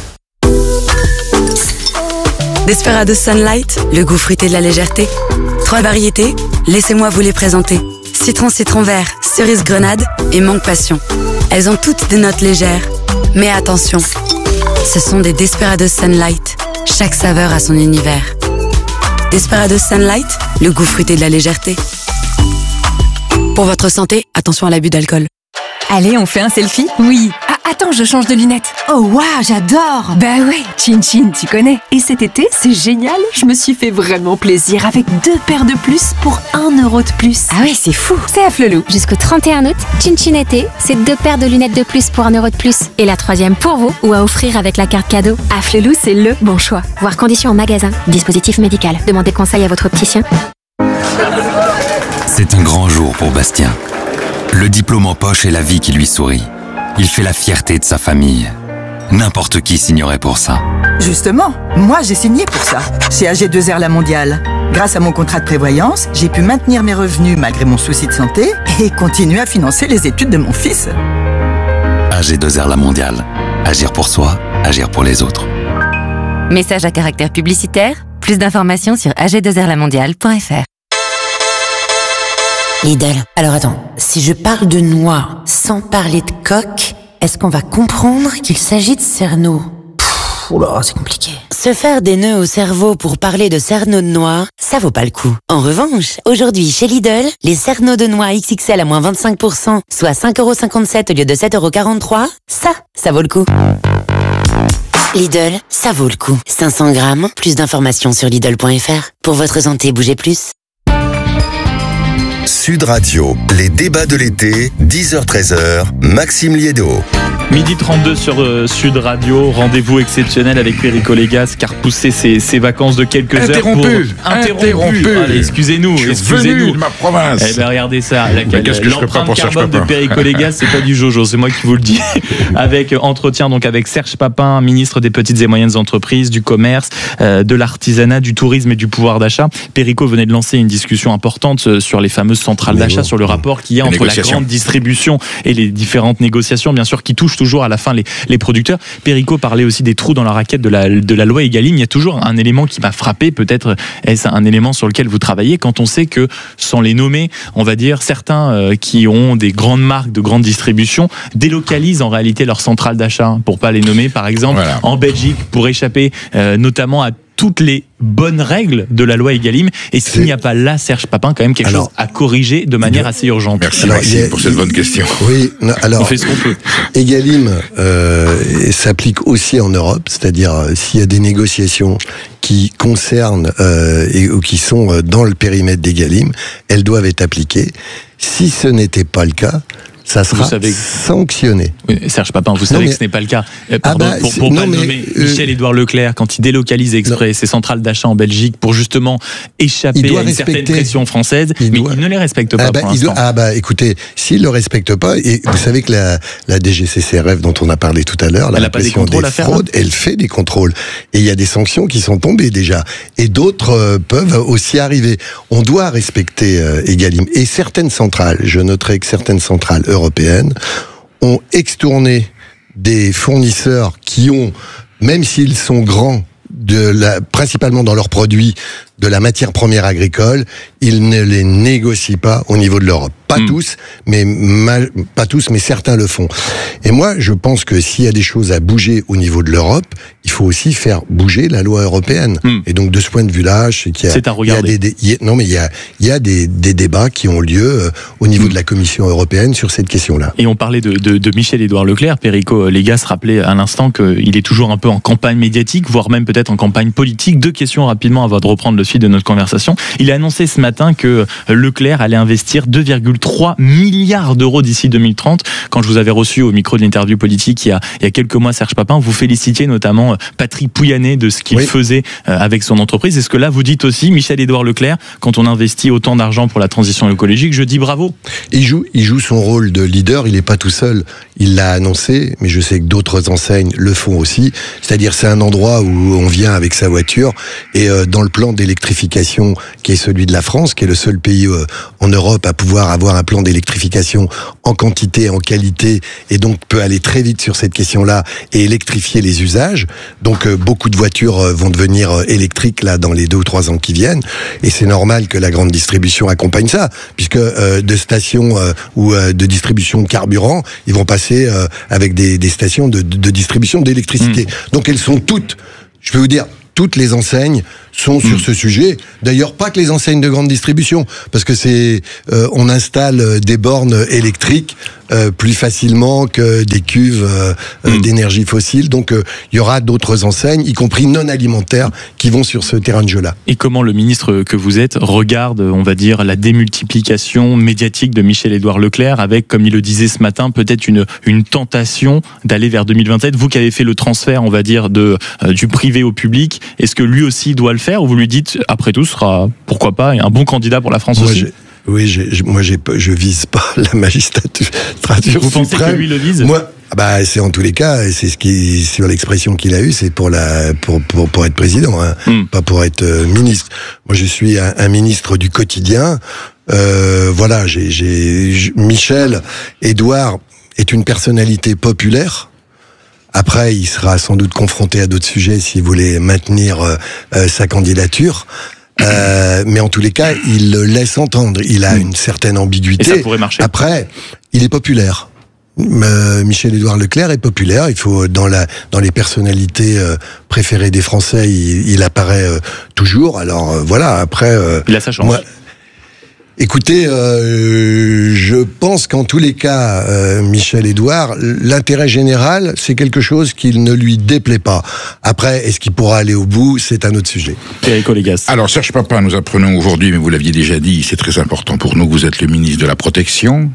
Desperados Sunlight, le goût fruité de la légèreté. Trois variétés, laissez-moi vous les présenter. Citron citron vert, cerise grenade et mangue passion. Elles ont toutes des notes légères. Mais attention, ce sont des Desperados Sunlight. Chaque saveur a son univers. Desperados Sunlight, le goût fruité de la légèreté. Pour votre santé, attention à l'abus d'alcool. Allez, on fait un selfie? Oui. Ah, attends, je change de lunettes. Oh, waouh, j'adore. Bah ouais, Chin Chin, tu connais. Et cet été, c'est génial. Je me suis fait vraiment plaisir avec deux paires de plus pour un euro de plus. Ah ouais, c'est fou. C'est à Flelou. Jusqu'au trente et un août, Chin Chin été, c'est deux paires de lunettes de plus pour un euro de plus. Et la troisième pour vous ou à offrir avec la carte cadeau. À Flelou, c'est le bon choix. Voir conditions en magasin. Dispositif médical. Demandez conseil à votre opticien. C'est un grand jour pour Bastien. Le diplôme en poche et la vie qui lui sourit. Il fait la fierté de sa famille. N'importe qui signerait pour ça. Justement, moi j'ai signé pour ça, chez A G deux R La Mondiale. Grâce à mon contrat de prévoyance, j'ai pu maintenir mes revenus malgré mon souci de santé et continuer à financer les études de mon fils. A G deux R La Mondiale. Agir pour soi, agir pour les autres. Message à caractère publicitaire. Plus d'informations sur a g deux r la mondiale point f r. Lidl. Alors attends, si je parle de noix sans parler de coque, est-ce qu'on va comprendre qu'il s'agit de cerneau? Oh là, c'est compliqué. Se faire des nœuds au cerveau pour parler de cerneau de noix, ça vaut pas le coup. En revanche, aujourd'hui chez Lidl, les cerneaux de noix X X L à moins vingt-cinq pour cent, soit cinq euros cinquante-sept au lieu de sept euros quarante-trois, ça, ça vaut le coup. Lidl, ça vaut le coup. cinq cents grammes, plus d'informations sur Lidl point f r. Pour votre santé, bougez plus. Sud Radio, les débats de l'été, dix heures treize heures, Maxime Liédo. Midi trente-deux sur euh, Sud Radio, rendez-vous exceptionnel avec Perico Légas qui a repoussé ses, ses vacances de quelques interrompu, heures pour... Interrompu Interrompu Allez, excusez-nous, Je suis excusez-nous. venu de ma province. Eh ben regardez ça, la, Mais qu'est-ce que je ferais pas l'empreinte pour Serge carbone de Papin Perico Légas, c'est pas du jojo, c'est moi qui vous le dis. Avec entretien donc avec Serge Papin, ministre des petites et moyennes entreprises, du commerce, euh, de l'artisanat, du tourisme et du pouvoir d'achat. Perico venait de lancer une discussion importante sur les fameuses centrales d'achat, bon, sur le rapport qu'il y a entre la grande distribution et les différentes négociations, bien sûr, qui touchent toujours à la fin les les producteurs. Perico parlait aussi des trous dans la raquette de la, de la loi Egalim. Il y a toujours un élément qui m'a frappé, peut-être est-ce un élément sur lequel vous travaillez, quand on sait que, sans les nommer, on va dire, certains euh, qui ont des grandes marques de grande distribution délocalisent en réalité leur centrale d'achat, pour pas les nommer, par exemple, voilà, en Belgique, pour échapper euh, notamment à toutes les bonnes règles de la loi Egalim. Et s'il n'y a pas là, Serge Papin, quand même quelque alors, chose à corriger de manière assez urgente. Merci alors, Maxime a, pour cette bonne question. Oui, alors, on fait ce qu'on peut. Egalim euh, s'applique aussi en Europe, c'est-à-dire euh, s'il y a des négociations qui concernent euh, et, ou qui sont dans le périmètre d'Egalim, elles doivent être appliquées. Si ce n'était pas le cas, ça sera savez... sanctionné. Oui, Serge Papin, vous savez non, mais... que ce n'est pas le cas. Pardon, ah bah, pour, pour non, pas mais, nommer euh... Michel-Édouard Leclerc, quand il délocalise exprès non. ses centrales d'achat en Belgique pour justement échapper à une certaine pression française, il mais doit... il ne les respecte pas ah bah, pour l'instant. Doit... Ah bah écoutez, s'il ne le respecte pas, et vous savez que la, la D G C C R F dont on a parlé tout à l'heure, la répression des, des fraudes, elle fait des contrôles. Et il y a des sanctions qui sont tombées déjà. Et d'autres euh, peuvent aussi arriver. On doit respecter euh, Egalim. Et certaines centrales, je noterai que certaines centrales européennes ont extourné des fournisseurs qui ont, même s'ils sont grands, de la, principalement dans leurs produits, de la matière première agricole, ils ne les négocient pas au niveau de l'Europe. Pas mmh. tous, mais mal, pas tous, mais certains le font. Et moi, je pense que s'il y a des choses à bouger au niveau de l'Europe, il faut aussi faire bouger la loi européenne. Mmh. Et donc, de ce point de vue-là, je sais qu'il y a, c'est à regarder. Il y a des, il y a, non, mais il y a, il y a des, des débats qui ont lieu euh, au niveau mmh. de la Commission européenne sur cette question-là. Et on parlait de, de, de Michel-Édouard Leclerc. Perico Légas rappelait à l'instant qu'il est toujours un peu en campagne médiatique, voire même peut-être en campagne politique. Deux questions rapidement avant de reprendre le fil de notre conversation. Il a annoncé ce matin que Leclerc allait investir deux virgule trois milliards d'euros d'ici deux mille trente. Quand je vous avais reçu au micro de l'interview politique il y a, il y a quelques mois, Serge Papin, vous félicitiez notamment Patrick Pouyanné de ce qu'il oui. faisait avec son entreprise. Est-ce que là, vous dites aussi, Michel-Édouard Leclerc, quand on investit autant d'argent pour la transition écologique, je dis bravo. Il joue, il joue son rôle de leader, il n'est pas tout seul. Il l'a annoncé, mais je sais que d'autres enseignes le font aussi. C'est-à-dire, c'est un endroit où on vient avec sa voiture et euh, dans le plan d'électrification qui est celui de la France, France, qui est le seul pays euh, en Europe à pouvoir avoir un plan d'électrification en quantité et en qualité, et donc peut aller très vite sur cette question-là et électrifier les usages. Donc euh, beaucoup de voitures euh, vont devenir euh, électriques là dans les deux ou trois ans qui viennent, et c'est normal que la grande distribution accompagne ça, puisque euh, de stations euh, ou euh, de distribution de carburant, ils vont passer euh, avec des, des stations de, de, de distribution d'électricité. Mmh. Donc elles sont toutes, je peux vous dire, toutes les enseignes sont sur mmh. ce sujet. D'ailleurs, pas que les enseignes de grande distribution, parce que c'est, euh, on installe des bornes électriques euh, plus facilement que des cuves euh, mmh. d'énergie fossile. Donc, il euh, y aura d'autres enseignes, y compris non alimentaires, qui vont sur ce terrain de jeu-là. Et comment le ministre que vous êtes regarde, on va dire, la démultiplication médiatique de Michel-Édouard Leclerc, avec, comme il le disait ce matin, peut-être une une tentation d'aller vers deux mille vingt-sept. Vous qui avez fait le transfert, on va dire, de euh, du privé au public, est-ce que lui aussi doit le faire, ou vous lui dites, après tout, sera, pourquoi pas, un bon candidat pour la France moi, aussi j'ai, Oui, j'ai, moi j'ai, je vise pas la magistrature. Vous pensez suprême. que lui le vise? Moi, bah c'est en tous les cas, c'est ce qui, sur l'expression qu'il a eue, c'est pour la, pour pour pour être président, hein, mm. pas pour être euh, ministre. Moi, je suis un, un ministre du quotidien. Euh, voilà, j'ai, j'ai Michel Édouard est une personnalité populaire. Après, il sera sans doute confronté à d'autres sujets s'il voulait maintenir euh, euh, sa candidature. Euh, mais en tous les cas, il le laisse entendre. Il a une certaine ambiguïté. Et ça pourrait marcher. Après, il est populaire. Euh, Michel-Édouard Leclerc est populaire. Il faut dans la dans les personnalités euh, préférées des Français, il, il apparaît euh, toujours. Alors euh, voilà. Après, euh, il a sa chance. Moi, Écoutez, euh, je pense qu'en tous les cas, euh, Michel-Édouard, l'intérêt général, c'est quelque chose qui ne lui déplaît pas. Après, est-ce qu'il pourra aller au bout? C'est un autre sujet. Eric Olégas. Alors, Serge Papin, nous apprenons aujourd'hui, mais vous l'aviez déjà dit, c'est très important pour nous, vous êtes le ministre de la Protection,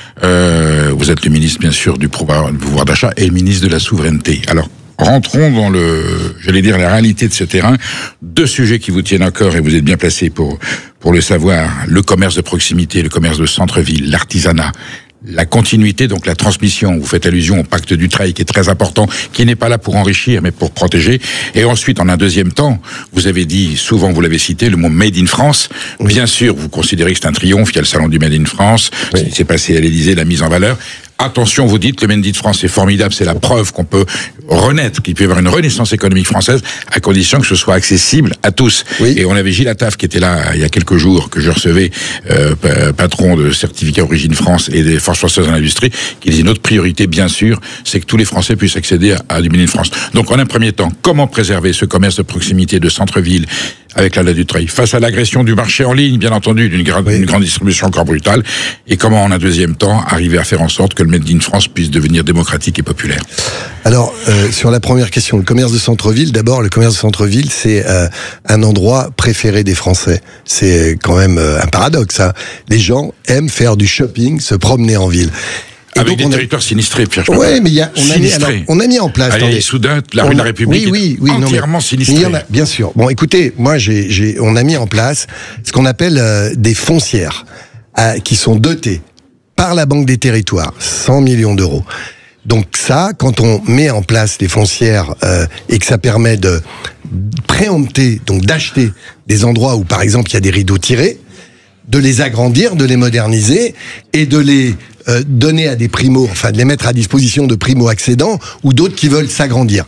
euh, vous êtes le ministre, bien sûr, du pouvoir, du pouvoir d'achat et le ministre de la Souveraineté. Alors, rentrons dans le, j'allais dire, la réalité de ce terrain. Deux sujets qui vous tiennent à cœur et vous êtes bien placé pour, pour le savoir. Le commerce de proximité, le commerce de centre-ville, l'artisanat, la continuité, donc la transmission. Vous faites allusion au pacte Dutreil qui est très important, qui n'est pas là pour enrichir, mais pour protéger. Et ensuite, en un deuxième temps, vous avez dit, souvent vous l'avez cité, le mot Made in France. Oui. Bien sûr, vous considérez que c'est un triomphe. Il y a le salon du Made in France. Oui. Ce qui s'est passé à l'Élysée, la mise en valeur. Attention, vous dites, le Made in France est formidable, c'est la preuve qu'on peut renaître, qu'il peut y avoir une renaissance économique française, à condition que ce soit accessible à tous. Oui. Et on avait Gilles Attaf qui était là il y a quelques jours, que je recevais, euh, patron de certificat Origine France et des forces françaises dans l'industrie, qui disait notre priorité, bien sûr, c'est que tous les Français puissent accéder à, à du Made in France. Donc, en un premier temps, comment préserver ce commerce de proximité de centre-ville avec la loi Dutreil, face à l'agression du marché en ligne, bien entendu, d'une grande, oui. grande distribution encore brutale, et comment, en un deuxième temps, arriver à faire en sorte que le Made in France puisse devenir démocratique et populaire. Alors, euh, sur la première question, le commerce de centre-ville, d'abord, le commerce de centre-ville, c'est euh, un endroit préféré des Français. C'est quand même euh, un paradoxe, hein. Les gens aiment faire du shopping, se promener en ville. Et avec des territoires a... sinistrés, Pierre. Oui, mais il y a, on a mis, alors, on a mis en place. Allez, soudain, la rue de la République oui, oui, oui, est entièrement non, mais, sinistrée. Mais il y en a, bien sûr. Bon, écoutez, moi, j'ai, j'ai, on a mis en place ce qu'on appelle euh, des foncières, euh, qui sont dotées par la Banque des Territoires, cent millions d'euros. Donc ça, quand on met en place des foncières euh, et que ça permet de préempter, donc d'acheter des endroits où, par exemple, il y a des rideaux tirés, de les agrandir, de les moderniser et de les euh, donner à des primos, enfin de les mettre à disposition de primo-accédants ou d'autres qui veulent s'agrandir.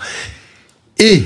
Et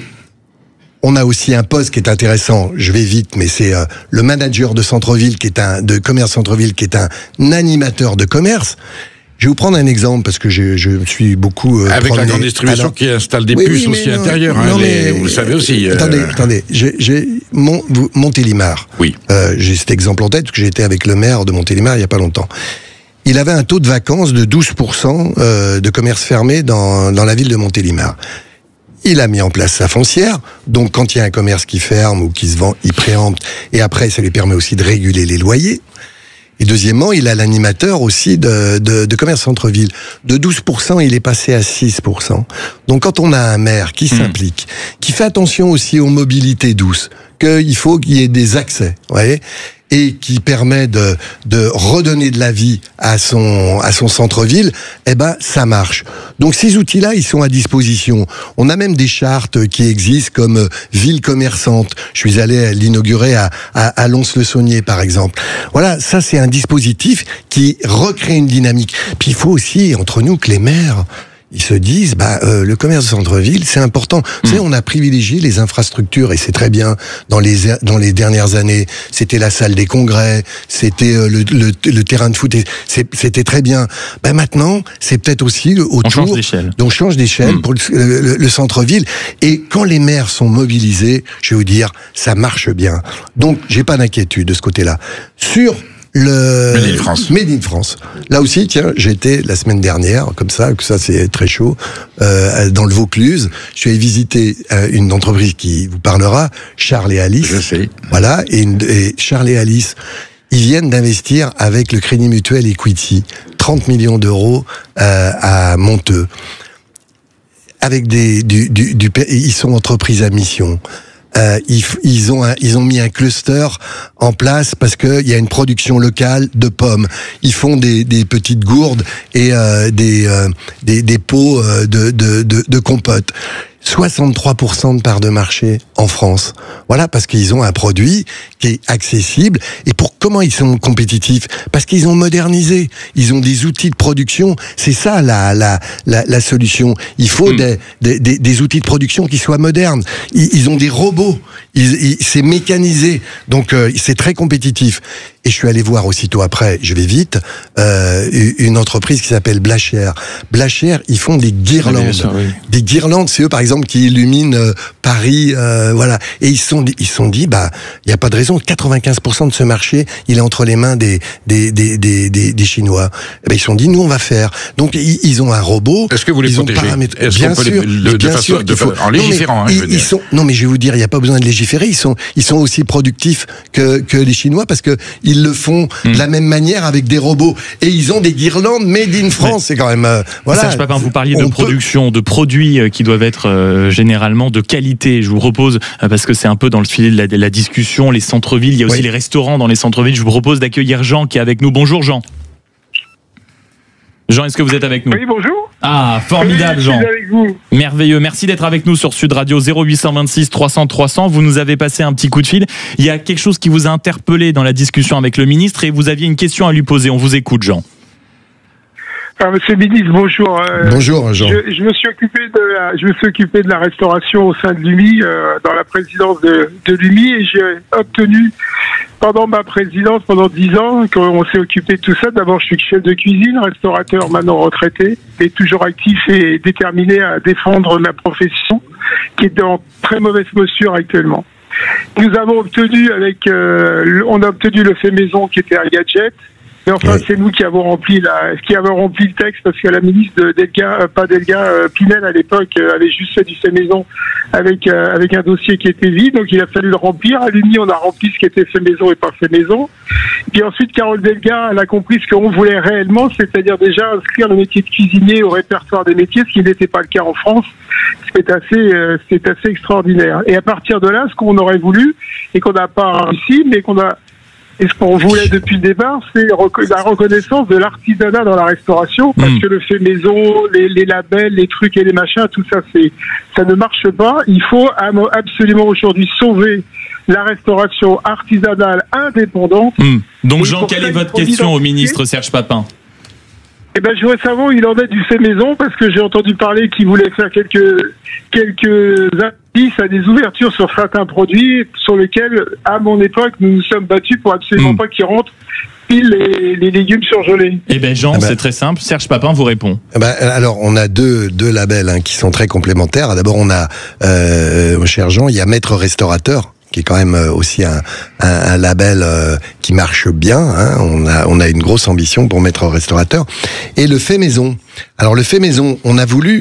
on a aussi un poste qui est intéressant, je vais vite, mais c'est euh, le manager de centre-ville, qui est un de commerce centre-ville, qui est un animateur de commerce. Je vais vous prendre un exemple parce que je, je suis beaucoup. Euh, Avec promené. la grande distribution Alors, qui installe des oui, puces oui, aussi non, intérieures, non, hein, mais, les, vous le savez aussi. Euh... Attendez, attendez, j'ai, j'ai Mont, Montélimar. Oui. Euh, j'ai cet exemple en tête parce que j'étais avec le maire de Montélimar il y a pas longtemps. Il avait un taux de vacances de douze pour cent euh, de commerce fermé dans dans la ville de Montélimar. Il a mis en place sa foncière, donc quand il y a un commerce qui ferme ou qui se vend, il préempte, et après ça lui permet aussi de réguler les loyers. Et deuxièmement, il a l'animateur aussi de, de, de commerce centre-ville. De douze pour cent, il est passé à six pour cent. Donc quand on a un maire qui mmh. s'implique, qui fait attention aussi aux mobilités douces, qu'il faut qu'il y ait des accès, vous voyez, et qui permet de, de redonner de la vie à son, à son centre-ville, eh ben, ça marche. Donc ces outils-là, ils sont à disposition. On a même des chartes qui existent comme euh, ville commerçante. Je suis allé l'inaugurer à, à, à Lons-le-Saunier, par exemple. Voilà, ça c'est un dispositif qui recrée une dynamique. Puis il faut aussi, entre nous, que les maires, ils se disent, bah, euh, le commerce de centre-ville, c'est important. Mmh. Vous savez, on a privilégié les infrastructures, et c'est très bien. Dans les dans les dernières années, c'était la salle des congrès, c'était euh, le, le, le terrain de foot, et c'était très bien. Bah, maintenant, c'est peut-être aussi autour. On change d'échelle. On change d'échelle mmh. pour le, le, le centre-ville. Et quand les maires sont mobilisés, je vais vous dire, ça marche bien. Donc, j'ai pas d'inquiétude de ce côté-là. Sur le Made in France. Made in France. Là aussi, tiens, j'étais la semaine dernière, comme ça, que ça c'est très chaud, euh, dans le Vaucluse. Je suis allé visiter euh, une entreprise qui vous parlera, Charles et Alice. Je sais. Voilà, et, une, et Charles et Alice, ils viennent d'investir avec le Crédit Mutuel Equity trente millions d'euros euh, à Monteux. Avec des, du, du, du, ils sont entreprises à mission. Euh, ils, ils ont un, ils ont mis un cluster en place parce que il y a une production locale de pommes. Ils font des, des petites gourdes et euh, des, euh, des des pots de de de, de compote. soixante-trois pour cent de part de marché en France. Voilà, parce qu'ils ont un produit qui est accessible. Et pour comment ils sont compétitifs? Parce qu'ils ont modernisé. Ils ont des outils de production. C'est ça la la la, la solution. Il faut mmh. des, des, des des outils de production qui soient modernes. Ils, ils ont des robots. Ils, ils, c'est mécanisé. Donc euh, c'est très compétitif. Et je suis allé voir aussitôt après, je vais vite, euh, une entreprise qui s'appelle Blachère. Blachère, ils font des guirlandes. Oui, sûr, oui. Des guirlandes, c'est eux par exemple qui illuminent euh, Paris, euh, voilà. Et ils se sont dit, ils se sont dit, bah, il n'y a pas de raison. quatre-vingt-quinze pour cent de ce marché, il est entre les mains des des des des des, des Chinois. Et ben, ils se sont dit, nous on va faire. Donc ils, ils ont un robot. Est-ce que vous les protégez? Est-ce bien sûr, les, le, bien de façon, sûr de, faut, en légiférant, non, mais, hein, ils, je veux dire. ils sont, non mais je vais vous dire, il n'y a pas besoin de légiférer. Ils sont ils sont aussi productifs que que les Chinois parce que ils le font mmh. de la même manière avec des robots. Et ils ont des guirlandes made in France. C'est quand même... Euh, voilà. Serge Papin, vous parliez de production, peut... de produits qui doivent être euh, généralement de qualité. Je vous propose, euh, parce que c'est un peu dans le filet de la, de la discussion, les centres-villes, il y a aussi oui. les restaurants dans les centres-villes. Je vous propose d'accueillir Jean qui est avec nous. Bonjour Jean. Jean, est-ce que vous êtes avec nous? Oui, bonjour. Ah, formidable oui, Jean. Je suis avec vous. Merveilleux. Merci d'être avec nous sur Sud Radio zéro huit cent vingt-six trois cents trois cents. Vous nous avez passé un petit coup de fil. Il y a quelque chose qui vous a interpellé dans la discussion avec le ministre et vous aviez une question à lui poser. On vous écoute, Jean. Ah, monsieur le ministre, bonjour. Euh, bonjour, Jean. Je, je me suis occupé de la, je me suis occupé de la restauration au sein de l'U M I, euh, dans la présidence de, de l'U M I, et j'ai obtenu, pendant ma présidence, pendant dix ans, qu'on s'est occupé de tout ça. D'abord, je suis chef de cuisine, restaurateur maintenant retraité, et toujours actif et déterminé à défendre ma profession, qui est dans très mauvaise posture actuellement. Nous avons obtenu avec, euh, on a obtenu le fait maison qui était un gadget. Mais enfin, oui. c'est nous qui avons rempli la, qui avons rempli le texte parce que la ministre de Delga, euh, pas Delga, euh, Pinel à l'époque euh, avait juste fait du fait maison avec euh, avec un dossier qui était vide, donc il a fallu le remplir. À l'U M I, on a rempli ce qui était fait maison et pas fait maison. Puis ensuite, Carole Delga, elle a compris ce qu'on voulait réellement, c'est-à-dire déjà inscrire le métier de cuisinier au répertoire des métiers, ce qui n'était pas le cas en France. C'est assez, euh, c'est assez extraordinaire. Et à partir de là, ce qu'on aurait voulu et qu'on n'a pas réussi, mais qu'on a Et ce qu'on voulait depuis le départ, c'est la reconnaissance de l'artisanat dans la restauration, parce mmh. que le fait maison, les, les labels, les trucs et les machins, tout ça, c'est, ça ne marche pas. Il faut absolument aujourd'hui sauver la restauration artisanale indépendante. Mmh. Donc Jean, quelle est votre question au ministre Serge Papin? Eh ben, je voudrais savoir où il en est du fait maison, parce que j'ai entendu parler qu'il voulait faire quelques, quelques indices à des ouvertures sur certains produits sur lesquels, à mon époque, nous nous sommes battus pour absolument mmh. pas qu'ils rentrent pile les, les légumes surgelés. Eh ben, Jean, eh ben, c'est très simple. Serge Papin vous répond. Eh ben, alors, on a deux, deux labels, hein, qui sont très complémentaires. D'abord, on a, euh, cher Jean, il y a Maître Restaurateur, qui est quand même aussi un, un, un label euh, qui marche bien. Hein. On a, on a une grosse ambition pour Maître Restaurateur. Et le fait maison. Alors le fait maison, on a voulu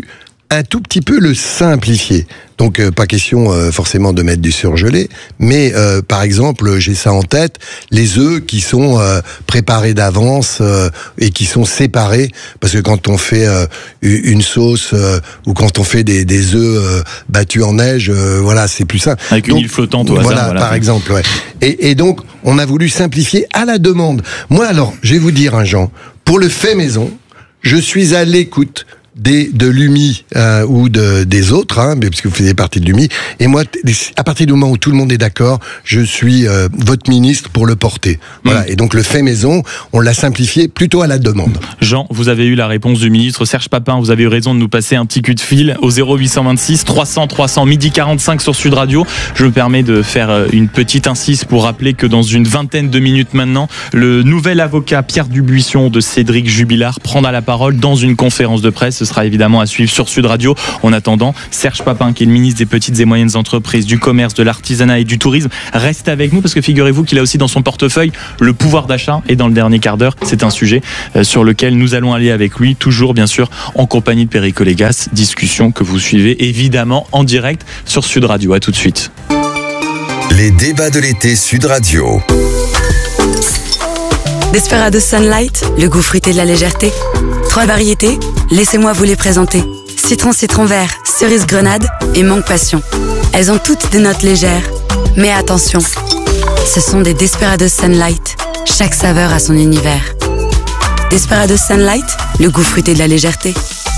un tout petit peu le simplifier. Donc euh, pas question euh, forcément de mettre du surgelé, mais euh, par exemple, j'ai ça en tête, les œufs qui sont euh, préparés d'avance euh, et qui sont séparés, parce que quand on fait euh, une sauce euh, ou quand on fait des, des œufs euh, battus en neige, euh, voilà, c'est plus simple. Avec une donc, île flottante au hasard. Voilà, Voilà, par exemple. Ouais. Et, et donc, on a voulu simplifier à la demande. Moi, alors, je vais vous dire, hein, Jean, pour le fait maison, je suis à l'écoute des de l'U M I euh, ou de des autres, hein, parce que vous faisiez partie de l'U M I. Et moi, à partir du moment où tout le monde est d'accord, je suis euh, votre ministre pour le porter. Voilà. Mmh. Et donc le fait maison, on l'a simplifié plutôt à la demande. Jean, vous avez eu la réponse du ministre Serge Papin. Vous avez eu raison de nous passer un petit coup de fil au zéro huit cent vingt-six trois cents trois cents midi quarante-cinq sur Sud Radio. Je me permets de faire une petite incise pour rappeler que dans une vingtaine de minutes maintenant, le nouvel avocat Pierre Dubuisson de Cédric Jubilard prendra la parole dans une conférence de presse. Ce sera évidemment à suivre sur Sud Radio. En attendant, Serge Papin, qui est le ministre des petites et moyennes entreprises, du commerce, de l'artisanat et du tourisme, reste avec nous parce que figurez-vous qu'il a aussi dans son portefeuille le pouvoir d'achat. Et dans le dernier quart d'heure, c'est un sujet sur lequel nous allons aller avec lui, toujours bien sûr en compagnie de Perico Légas. Discussion que vous suivez évidemment en direct sur Sud Radio. À tout de suite. Les débats de l'été Sud Radio. Desperados Sunlight, le goût fruité de la légèreté. Trois variétés, laissez-moi vous les présenter. Citron citron vert, cerise grenade et mangue passion. Elles ont toutes des notes légères. Mais attention, ce sont des Desperados Sunlight. Chaque saveur a son univers. Desperados Sunlight, le goût fruité de la légèreté.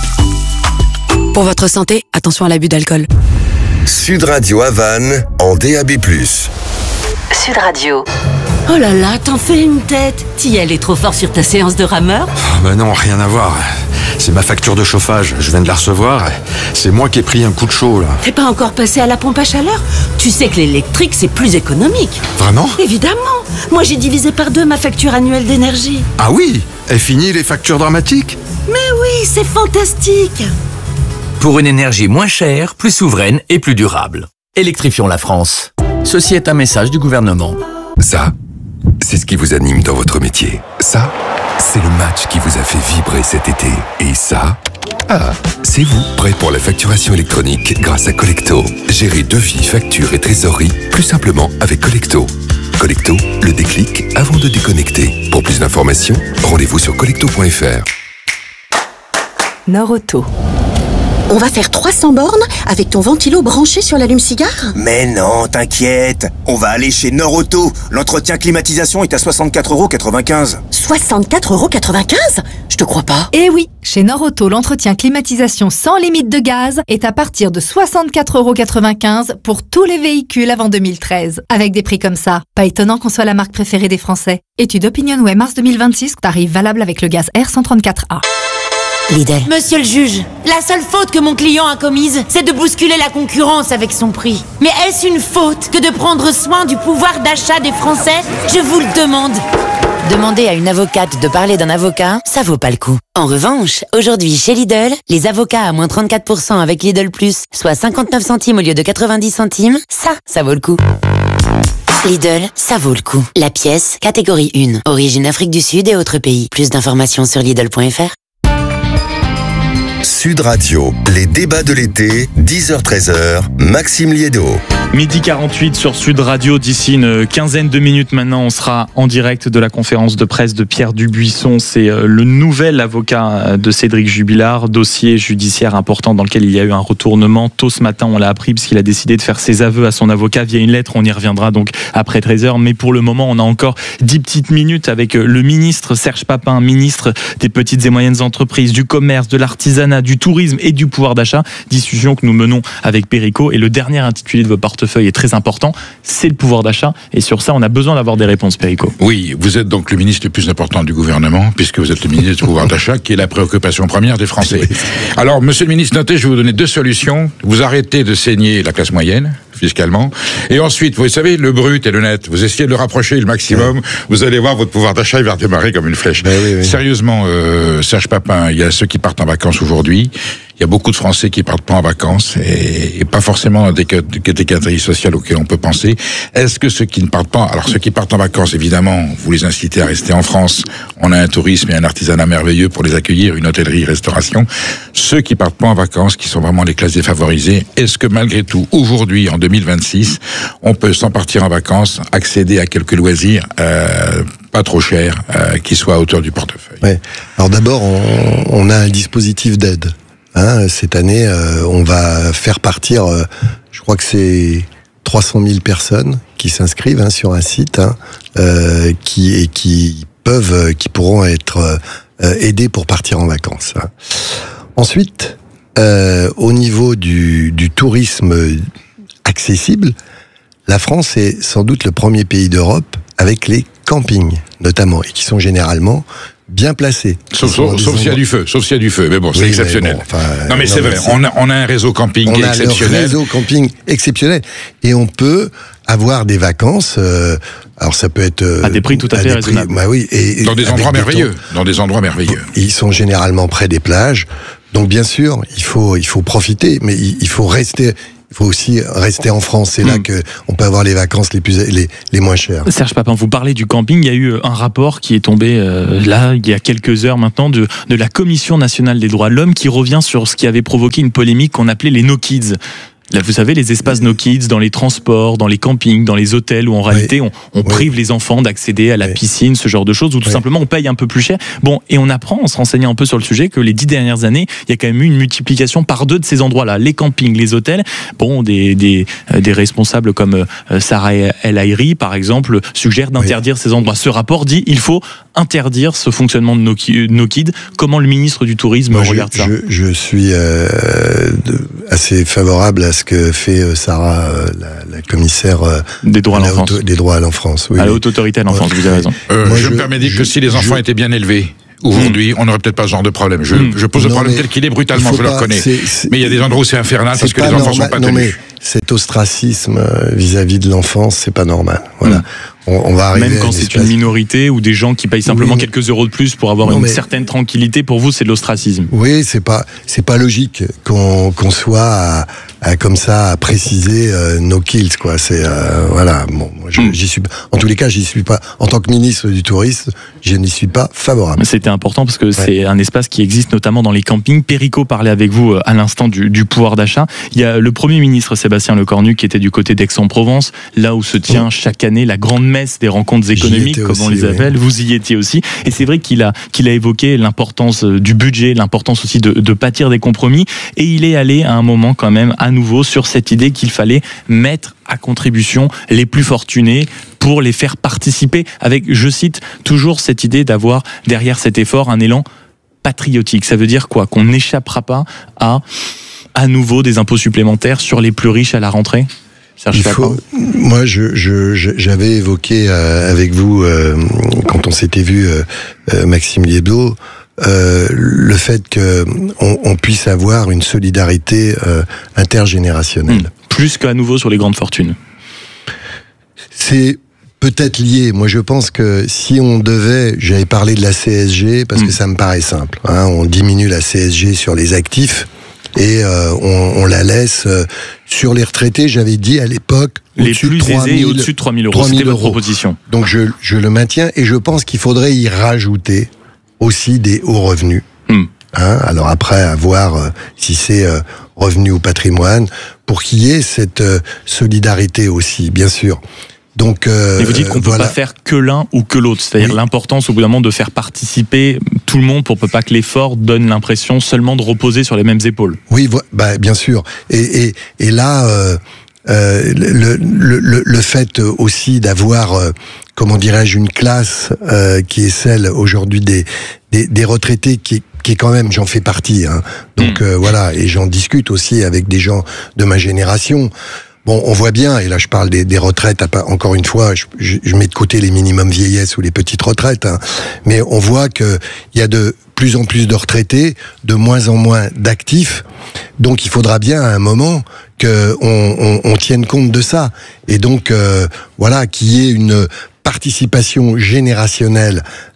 Pour votre santé, attention à l'abus d'alcool. Sud Radio Havane en D A B plus. Sud Radio. Oh là là, t'en fais une tête. T'y allais trop fort sur ta séance de rameur? Oh bah non, rien à voir. C'est ma facture de chauffage, je viens de la recevoir. C'est moi qui ai pris un coup de chaud là. T'es pas encore passé à la pompe à chaleur? Tu sais que l'électrique c'est plus économique. Vraiment? Évidemment. Moi j'ai divisé par deux ma facture annuelle d'énergie. Ah oui? Est fini les factures dramatiques? Mais oui, c'est fantastique. Pour une énergie moins chère, plus souveraine et plus durable. Électrifions la France. Ceci est un message du gouvernement. Ça, c'est ce qui vous anime dans votre métier. Ça, c'est le match qui vous a fait vibrer cet été. Et ça, ah, c'est vous, prêt pour la facturation électronique grâce à Collecto. Gérez devis, factures et trésorerie plus simplement avec Collecto. Collecto, le déclic avant de déconnecter. Pour plus d'informations, rendez-vous sur collecto point f r. Norauto. On va faire trois cents bornes avec ton ventilo branché sur l'allume-cigare? Mais non, t'inquiète. On va aller chez Norauto. L'entretien climatisation est à soixante-quatre euros quatre-vingt-quinze. soixante-quatre euros quatre-vingt-quinze? Je te crois pas. Eh oui, chez Norauto, l'entretien climatisation sans limite de gaz est à partir de soixante-quatre euros quatre-vingt-quinze pour tous les véhicules avant deux mille treize. Avec des prix comme ça, pas étonnant qu'on soit la marque préférée des Français. Étude OpinionWay mars deux mille vingt-six, tarif valable avec le gaz R cent trente-quatre A. Lidl. Monsieur le juge, la seule faute que mon client a commise, c'est de bousculer la concurrence avec son prix. Mais est-ce une faute que de prendre soin du pouvoir d'achat des Français? Je vous le demande. Demander à une avocate de parler d'un avocat, ça vaut pas le coup. En revanche, aujourd'hui chez Lidl, les avocats à moins trente-quatre pour cent avec Lidl Plus, soit cinquante-neuf centimes au lieu de quatre-vingt-dix centimes, ça, ça vaut le coup. Lidl, ça vaut le coup. La pièce, catégorie un, origine Afrique du Sud et autres pays. Plus d'informations sur Lidl point f r. Sud Radio, les débats de l'été, dix heures treize heures, Maxime Liédo. Midi quarante-huit sur Sud Radio. D'ici une quinzaine de minutes maintenant, on sera en direct de la conférence de presse de Pierre Dubuisson. C'est le nouvel avocat de Cédric Jubilard, dossier judiciaire important dans lequel il y a eu un retournement. Tôt ce matin, on l'a appris puisqu'il a décidé de faire ses aveux à son avocat via une lettre. On y reviendra donc après treize heures. Mais pour le moment, on a encore dix petites minutes avec le ministre Serge Papin, ministre des petites et moyennes entreprises, du commerce, de l'artisanat, du tourisme et du pouvoir d'achat. Discussion que nous menons avec Perico. Et le dernier intitulé de vos portefeuille est très important, c'est le pouvoir d'achat. Et sur ça, on a besoin d'avoir des réponses, Perico. Oui, vous êtes donc le ministre le plus important du gouvernement, puisque vous êtes le ministre du pouvoir d'achat, qui est la préoccupation première des Français. Alors, monsieur le ministre, notez, je vais vous donner deux solutions. Vous arrêtez de saigner la classe moyenne, fiscalement. Et ensuite, vous savez, le brut et le net, vous essayez de le rapprocher le maximum. Ouais. Vous allez voir, votre pouvoir d'achat, il va redémarrer comme une flèche. Ben oui, oui. Sérieusement, euh, Serge Papin, il y a ceux qui partent en vacances aujourd'hui. Il Il y a beaucoup de Français qui partent pas en vacances et, et pas forcément dans des catégories sociales auxquelles on peut penser. Est-ce que ceux qui ne partent pas, alors ceux qui partent en vacances, évidemment, vous les incitez à rester en France. On a un tourisme et un artisanat merveilleux pour les accueillir, une hôtellerie, restauration. Ceux qui partent pas en vacances, qui sont vraiment les classes défavorisées, est-ce que malgré tout, aujourd'hui, en deux mille vingt-six, on peut, sans partir en vacances, accéder à quelques loisirs euh, pas trop chers, euh, qui soient à hauteur du portefeuille? Ouais. Alors d'abord, on, on a un dispositif d'aide. Hein, cette année, euh, on va faire partir, euh, je crois que c'est trois cent mille personnes qui s'inscrivent hein, sur un site, hein, euh, qui et qui peuvent, qui pourront être euh, aidés pour partir en vacances. Hein. Ensuite, euh, au niveau du, du tourisme accessible, la France est sans doute le premier pays d'Europe avec les campings, notamment, et qui sont généralement bien placés. Sauf, sauf, sauf s'il y a du feu, sauf s'il y a du feu, mais bon, c'est oui, exceptionnel. Bon, enfin, non mais non, c'est vrai, c'est... On, a, on a un réseau camping on qui est a exceptionnel. On a un réseau camping exceptionnel, et on peut avoir des vacances, euh, alors ça peut être... Euh, à des prix tout à, à fait raisonnables. Bah oui, et, dans des endroits merveilleux, temps, dans des endroits merveilleux. Ils sont généralement près des plages, donc bien sûr, il faut, il faut profiter, mais il, il faut rester... Il faut aussi rester en France. C'est mmh. là que on peut avoir les vacances les plus les, les moins chères. Serge Papin, vous parlez du camping. Il y a eu un rapport qui est tombé euh, là il y a quelques heures maintenant de de la Commission nationale des droits de l'homme qui revient sur ce qui avait provoqué une polémique qu'on appelait les no kids. Là, vous savez, les espaces no kids dans les transports, dans les campings, dans les hôtels où en réalité oui. on, on prive oui. les enfants d'accéder à la oui. piscine, ce genre de choses, ou tout oui. simplement on paye un peu plus cher. Bon, et on apprend en se renseignant un peu sur le sujet que les dix dernières années, il y a quand même eu une multiplication par deux de ces endroits-là, les campings, les hôtels. Bon, des des, euh, des responsables comme euh, Sarah El Haïry, par exemple, suggèrent d'interdire oui. ces endroits. Ce rapport dit il faut interdire ce fonctionnement de no, no kids. Comment le ministre du Tourisme Moi, regarde je, ça je, je suis euh, de, assez favorable à ce que fait Sarah, la, la commissaire des droits à l'enfance. Auto, des droits à l'enfance. Oui, à la oui. haute autorité à l'enfance, ouais. vous avez raison. Euh, Moi, je, je me permets de dire que si les enfants je, étaient bien élevés, aujourd'hui, mmh. on n'aurait peut-être pas ce genre de problème. Je, mmh. je pose non, le problème tel qu'il est brutalement, je le reconnais. C'est, c'est, mais il y a des endroits où c'est infernal parce que les enfants normal, sont pas non, tenus. Mais cet ostracisme vis-à-vis de l'enfance, c'est pas normal. Voilà. Mmh. On, on va arriver Même quand c'est une minorité ou des gens qui payent simplement oui. quelques euros de plus pour avoir non, une mais... certaine tranquillité, pour vous, c'est de l'ostracisme. Oui, c'est pas, c'est pas logique qu'on, qu'on soit à, à, comme ça à préciser euh, no kills, quoi. C'est euh, voilà. Bon, je, mm. j'y suis. En tous les cas, j'y suis pas. En tant que ministre du Tourisme, je n'y suis pas favorable. C'était important parce que ouais. c'est un espace qui existe notamment dans les campings. Perico parlait avec vous à l'instant du, du pouvoir d'achat. Il y a le Premier ministre Sébastien Lecornu qui était du côté d'Aix-en-Provence, là où se tient mm. chaque année la grande messe des rencontres économiques, comme aussi, on les appelle. Oui. Vous y étiez aussi. Et c'est vrai qu'il a, qu'il a évoqué l'importance du budget, l'importance aussi de, de bâtir des compromis. Et il est allé à un moment quand même à nouveau sur cette idée qu'il fallait mettre à contribution les plus fortunés pour les faire participer avec, je cite, toujours cette idée d'avoir derrière cet effort un élan patriotique. Ça veut dire quoi? Qu'on n'échappera pas à à nouveau des impôts supplémentaires sur les plus riches à la rentrée? Il faut, moi, je, je, j'avais évoqué euh, avec vous, euh, quand on s'était vu, euh, euh, Maxime Liebdo, euh, le fait que on, on puisse avoir une solidarité euh, intergénérationnelle. Mmh. Plus qu'à nouveau sur les grandes fortunes. C'est peut-être lié. Moi, je pense que si on devait, j'avais parlé de la C S G parce mmh. que ça me paraît simple. Hein, on diminue la C S G sur les actifs. Et euh, on, on la laisse euh, sur les retraités. J'avais dit à l'époque les plus aisés et au-dessus de trois mille euros. C'était votre proposition. Donc je, je le maintiens et je pense qu'il faudrait y rajouter aussi des hauts revenus. Hmm. Hein, alors après, à voir euh, si c'est euh, revenu au patrimoine, pour qu'il y ait cette euh, solidarité aussi, bien sûr. Donc, euh, mais vous dites qu'on ne peut voilà. pas faire que l'un ou que l'autre, c'est-à-dire oui. l'importance au bout d'un moment de faire participer tout le monde pour pas que l'effort donne l'impression seulement de reposer sur les mêmes épaules. Oui, bah, bien sûr. Et, et, et là, euh, euh, le, le, le, le fait aussi d'avoir, euh, comment dirais-je, une classe euh, qui est celle aujourd'hui des, des, des retraités qui qui est quand même, j'en fais partie. Hein. Donc mmh. euh, voilà, et j'en discute aussi avec des gens de ma génération. Bon, on voit bien, et là je parle des, des retraites, encore une fois, je, je, je mets de côté les minimums vieillesse ou les petites retraites, hein, mais on voit que il y a de plus en plus de retraités, de moins en moins d'actifs, donc il faudra bien à un moment que on, on, on tienne compte de ça, et donc euh, voilà, qu'il y ait une participation générationnelle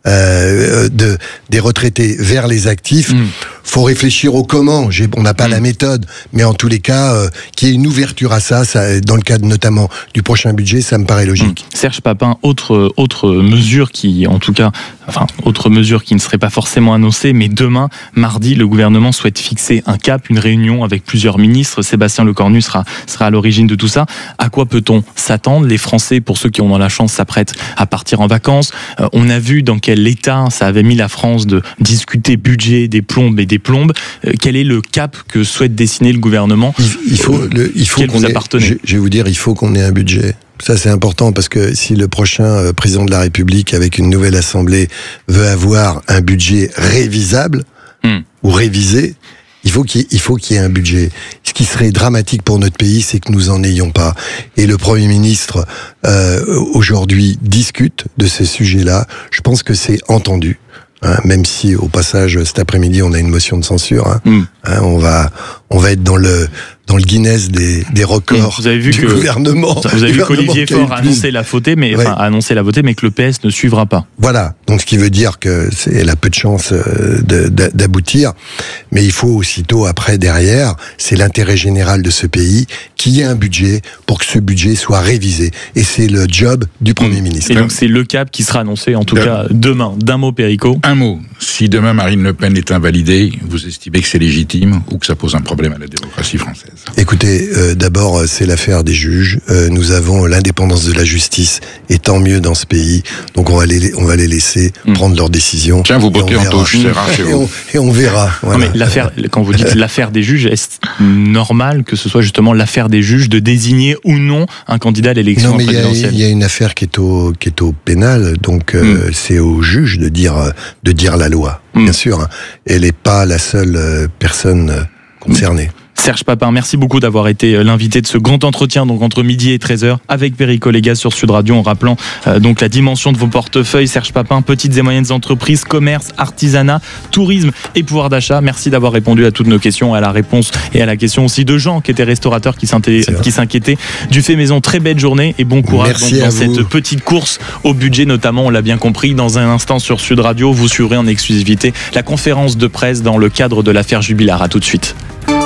euh, de des retraités vers les actifs. Mmh. Faut réfléchir au comment. J'ai, on n'a pas mmh. la méthode, mais en tous les cas, euh, qu'il y ait une ouverture à ça, ça, dans le cadre notamment du prochain budget, ça me paraît logique. Mmh. Serge Papin, autre autre mesure qui, en tout cas, enfin autre mesure qui ne serait pas forcément annoncée, mais demain, mardi, le gouvernement souhaite fixer un cap, une réunion avec plusieurs ministres. Sébastien Lecornu sera sera à l'origine de tout ça. À quoi peut-on s'attendre ? Les Français, pour ceux qui en ont la chance, s'apprêtent à partir en vacances. Euh, on a vu dans quel état ça avait mis la France de discuter budget, des plombes et des plombes. Euh, quel est le cap que souhaite dessiner le gouvernement ? Il, il faut, le, il faut qu'on ait, je, je vais vous dire, il faut qu'on ait un budget. Ça, c'est important parce que si le prochain euh, président de la République, avec une nouvelle assemblée, veut avoir un budget révisable mmh. ou révisé, il faut qu'il il faut qu'il y ait un budget. Ce qui serait dramatique pour notre pays, c'est que nous en ayons pas. Et le Premier ministre, euh, aujourd'hui, discute de ces sujets-là. Je pense que c'est entendu. Hein, même si au passage cet après-midi on a une motion de censure, hein, mm. hein, on va on va être dans le dans le Guinness des, des records vous avez vu du que, gouvernement. Vous avez vu qu'Olivier Faure a annoncé la voter, mais ouais. enfin a annoncé la voter, mais que le P S ne suivra pas. Voilà, donc ce qui veut dire que c'est elle a peu de chance de, de, d'aboutir, mais il faut aussitôt après derrière, c'est l'intérêt général de ce pays qu'il y ait un budget pour que ce budget soit révisé, et c'est le job du Premier mmh. ministre. Et donc c'est le cap qui sera annoncé en tout de... cas demain. D'un mot, Perico. Un mot. Si demain Marine Le Pen est invalidée, vous estimez que c'est légitime ou que ça pose un problème à la démocratie française ? Écoutez, euh, d'abord, c'est l'affaire des juges. Euh, nous avons l'indépendance de la justice, et tant mieux dans ce pays. Donc on va les, on va les laisser mmh. prendre leurs décisions. Tiens, vous bottez en touche, c'est rare chez vous. Et on, et on verra. Voilà. Non, mais l'affaire, quand vous dites l'affaire des juges, est-ce normal que ce soit justement l'affaire des juges de désigner ou non un candidat à l'élection non, mais présidentielle ? Il y, y a une affaire qui est au, qui est au pénal, donc euh, mmh. c'est au juge de dire, de dire la loi. Mmh. Bien sûr, hein. Elle n'est pas la seule euh, personne euh, concernée. Mmh. Serge Papin, merci beaucoup d'avoir été l'invité de ce grand entretien donc entre midi et treize heures avec Perico Légas sur Sud Radio, en rappelant euh, donc la dimension de vos portefeuilles. Serge Papin, petites et moyennes entreprises, commerce, artisanat, tourisme et pouvoir d'achat. Merci d'avoir répondu à toutes nos questions, à la réponse et à la question aussi de Jean qui était restaurateur, qui s'inquiétait du fait maison. Très belle journée et bon courage donc, dans cette petite course au budget, notamment, on l'a bien compris. Dans un instant sur Sud Radio, vous suivrez en exclusivité la conférence de presse dans le cadre de l'affaire Jubilard. À tout de suite.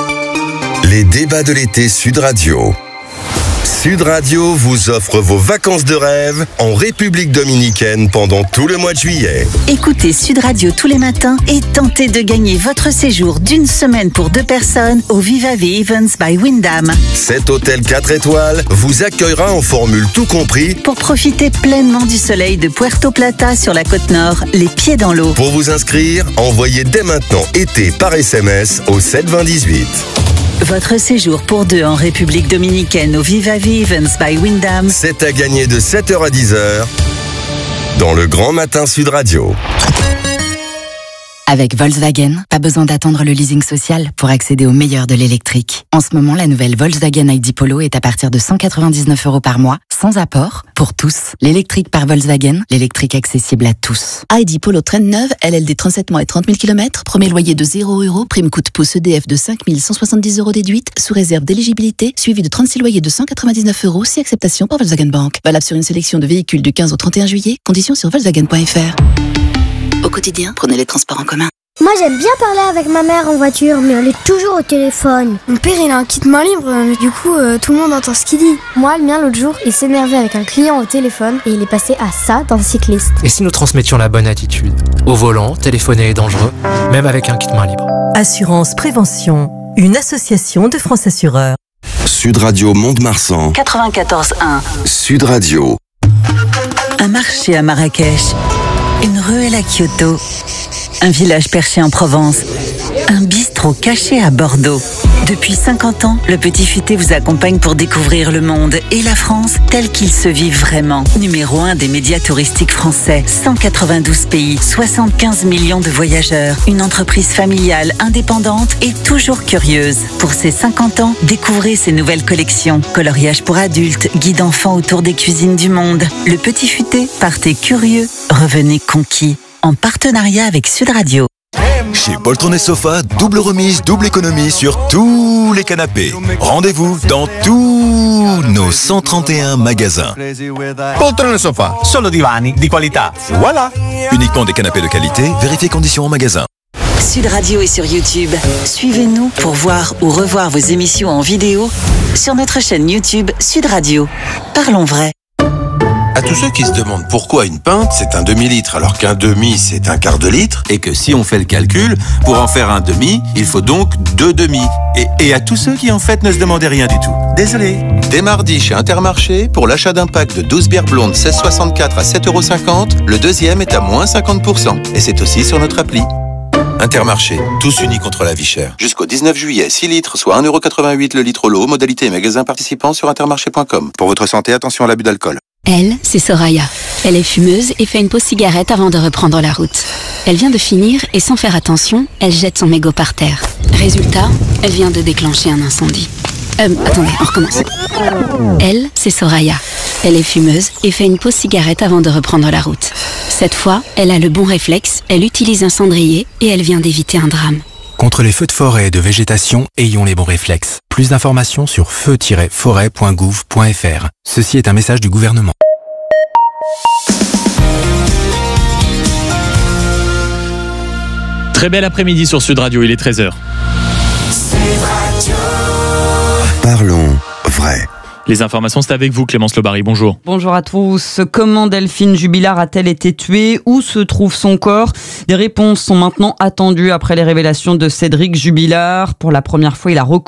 Les débats de l'été Sud Radio. Sud Radio vous offre vos vacances de rêve en République Dominicaine pendant tout le mois de juillet. Écoutez Sud Radio tous les matins et tentez de gagner votre séjour d'une semaine pour deux personnes au Viva V Events by Wyndham. Cet hôtel quatre étoiles vous accueillera en formule tout compris pour profiter pleinement du soleil de Puerto Plata sur la côte nord, les pieds dans l'eau. Pour vous inscrire, envoyez dès maintenant été par S M S au sept vingt dix-huit. Votre séjour pour deux en République Dominicaine au Viva V Events by Wyndham. C'est à gagner de sept heures à dix heures dans le Grand Matin Sud Radio. Avec Volkswagen, pas besoin d'attendre le leasing social pour accéder au meilleur de l'électrique. En ce moment, la nouvelle Volkswagen I D Polo est à partir de cent quatre-vingt-dix-neuf euros par mois, sans apport, pour tous. L'électrique par Volkswagen, l'électrique accessible à tous. I D Polo traîne neuve, L L D trente-sept mois et trente mille kilomètres, premier loyer de zéro euros, prime coup de pouce E D F de cinq mille cent soixante-dix euros déduite, sous réserve d'éligibilité, suivi de trente-six loyers de cent quatre-vingt-dix-neuf euros, si acceptation par Volkswagen Bank. Valable sur une sélection de véhicules du quinze au trente et un juillet, conditions sur Volkswagen point F R. Au quotidien, prenez les transports en commun. Moi j'aime bien parler avec ma mère en voiture, mais elle est toujours au téléphone. Mon père il a un kit main libre, mais du coup euh, tout le monde entend ce qu'il dit. Moi le mien l'autre jour, il s'énervait avec un client au téléphone et il est passé à ça dans le cycliste. Et si nous transmettions la bonne attitude ? Au volant, téléphoner est dangereux, même avec un kit main libre. Assurance Prévention, une association de France Assureurs. Sud Radio Mont-de-Marsan. quatre-vingt-quatorze un. Sud Radio. Un marché à Marrakech. Une ruelle à Kyoto. Un village perché en Provence. Un bistrot caché à Bordeaux. Depuis cinquante ans, le Petit Futé vous accompagne pour découvrir le monde et la France tel qu'il se vit vraiment. Numéro un des médias touristiques français. cent quatre-vingt-douze pays, soixante-quinze millions de voyageurs. Une entreprise familiale, indépendante et toujours curieuse. Pour ses cinquante ans, découvrez ses nouvelles collections. Coloriage pour adultes, guide enfants autour des cuisines du monde. Le Petit Futé, partez curieux, revenez conquis. En partenariat avec Sud Radio. Chez Poltron et Sofa, double remise, double économie sur tous les canapés. Rendez-vous dans tous nos cent trente et un magasins. Poltron e Sofa, solo divani di qualità. Voilà. Uniquement des canapés de qualité, vérifiez conditions en magasin. Sud Radio est sur YouTube. Suivez-nous pour voir ou revoir vos émissions en vidéo sur notre chaîne YouTube Sud Radio. Parlons vrai. À tous ceux qui se demandent pourquoi une pinte c'est un demi-litre alors qu'un demi c'est un quart de litre et que si on fait le calcul, pour en faire un demi, il faut donc deux demi. Et, et à tous ceux qui en fait ne se demandaient rien du tout. Désolé. Dès mardi chez Intermarché, pour l'achat d'un pack de douze bières blondes seize soixante-quatre à sept euros cinquante, le deuxième est à moins cinquante pour cent. Et c'est aussi sur notre appli. Intermarché, tous unis contre la vie chère. Jusqu'au dix-neuf juillet, six litres, soit un euro quatre-vingt-huit le litre l'eau. Modalité et magasin participants sur intermarché point com. Pour votre santé, attention à l'abus d'alcool. Elle, c'est Soraya. Elle est fumeuse et fait une pause cigarette avant de reprendre la route. Elle vient de finir et sans faire attention, elle jette son mégot par terre. Résultat, elle vient de déclencher un incendie. Euh, attendez, on recommence. Elle, c'est Soraya. Elle est fumeuse et fait une pause cigarette avant de reprendre la route. Cette fois, elle a le bon réflexe, elle utilise un cendrier et elle vient d'éviter un drame. Contre les feux de forêt et de végétation, ayons les bons réflexes. Plus d'informations sur feu tiret forêt point gouv point f r. Ceci est un message du gouvernement. Très bel après-midi sur Sud Radio, il est treize heures. Parlons vrai. Les informations, c'est avec vous, Clémence Lobary. Bonjour. Bonjour à tous. Comment Delphine Jubilard a-t-elle été tuée? Où se trouve son corps? Des réponses sont maintenant attendues après les révélations de Cédric Jubilard. Pour la première fois, il a reconnu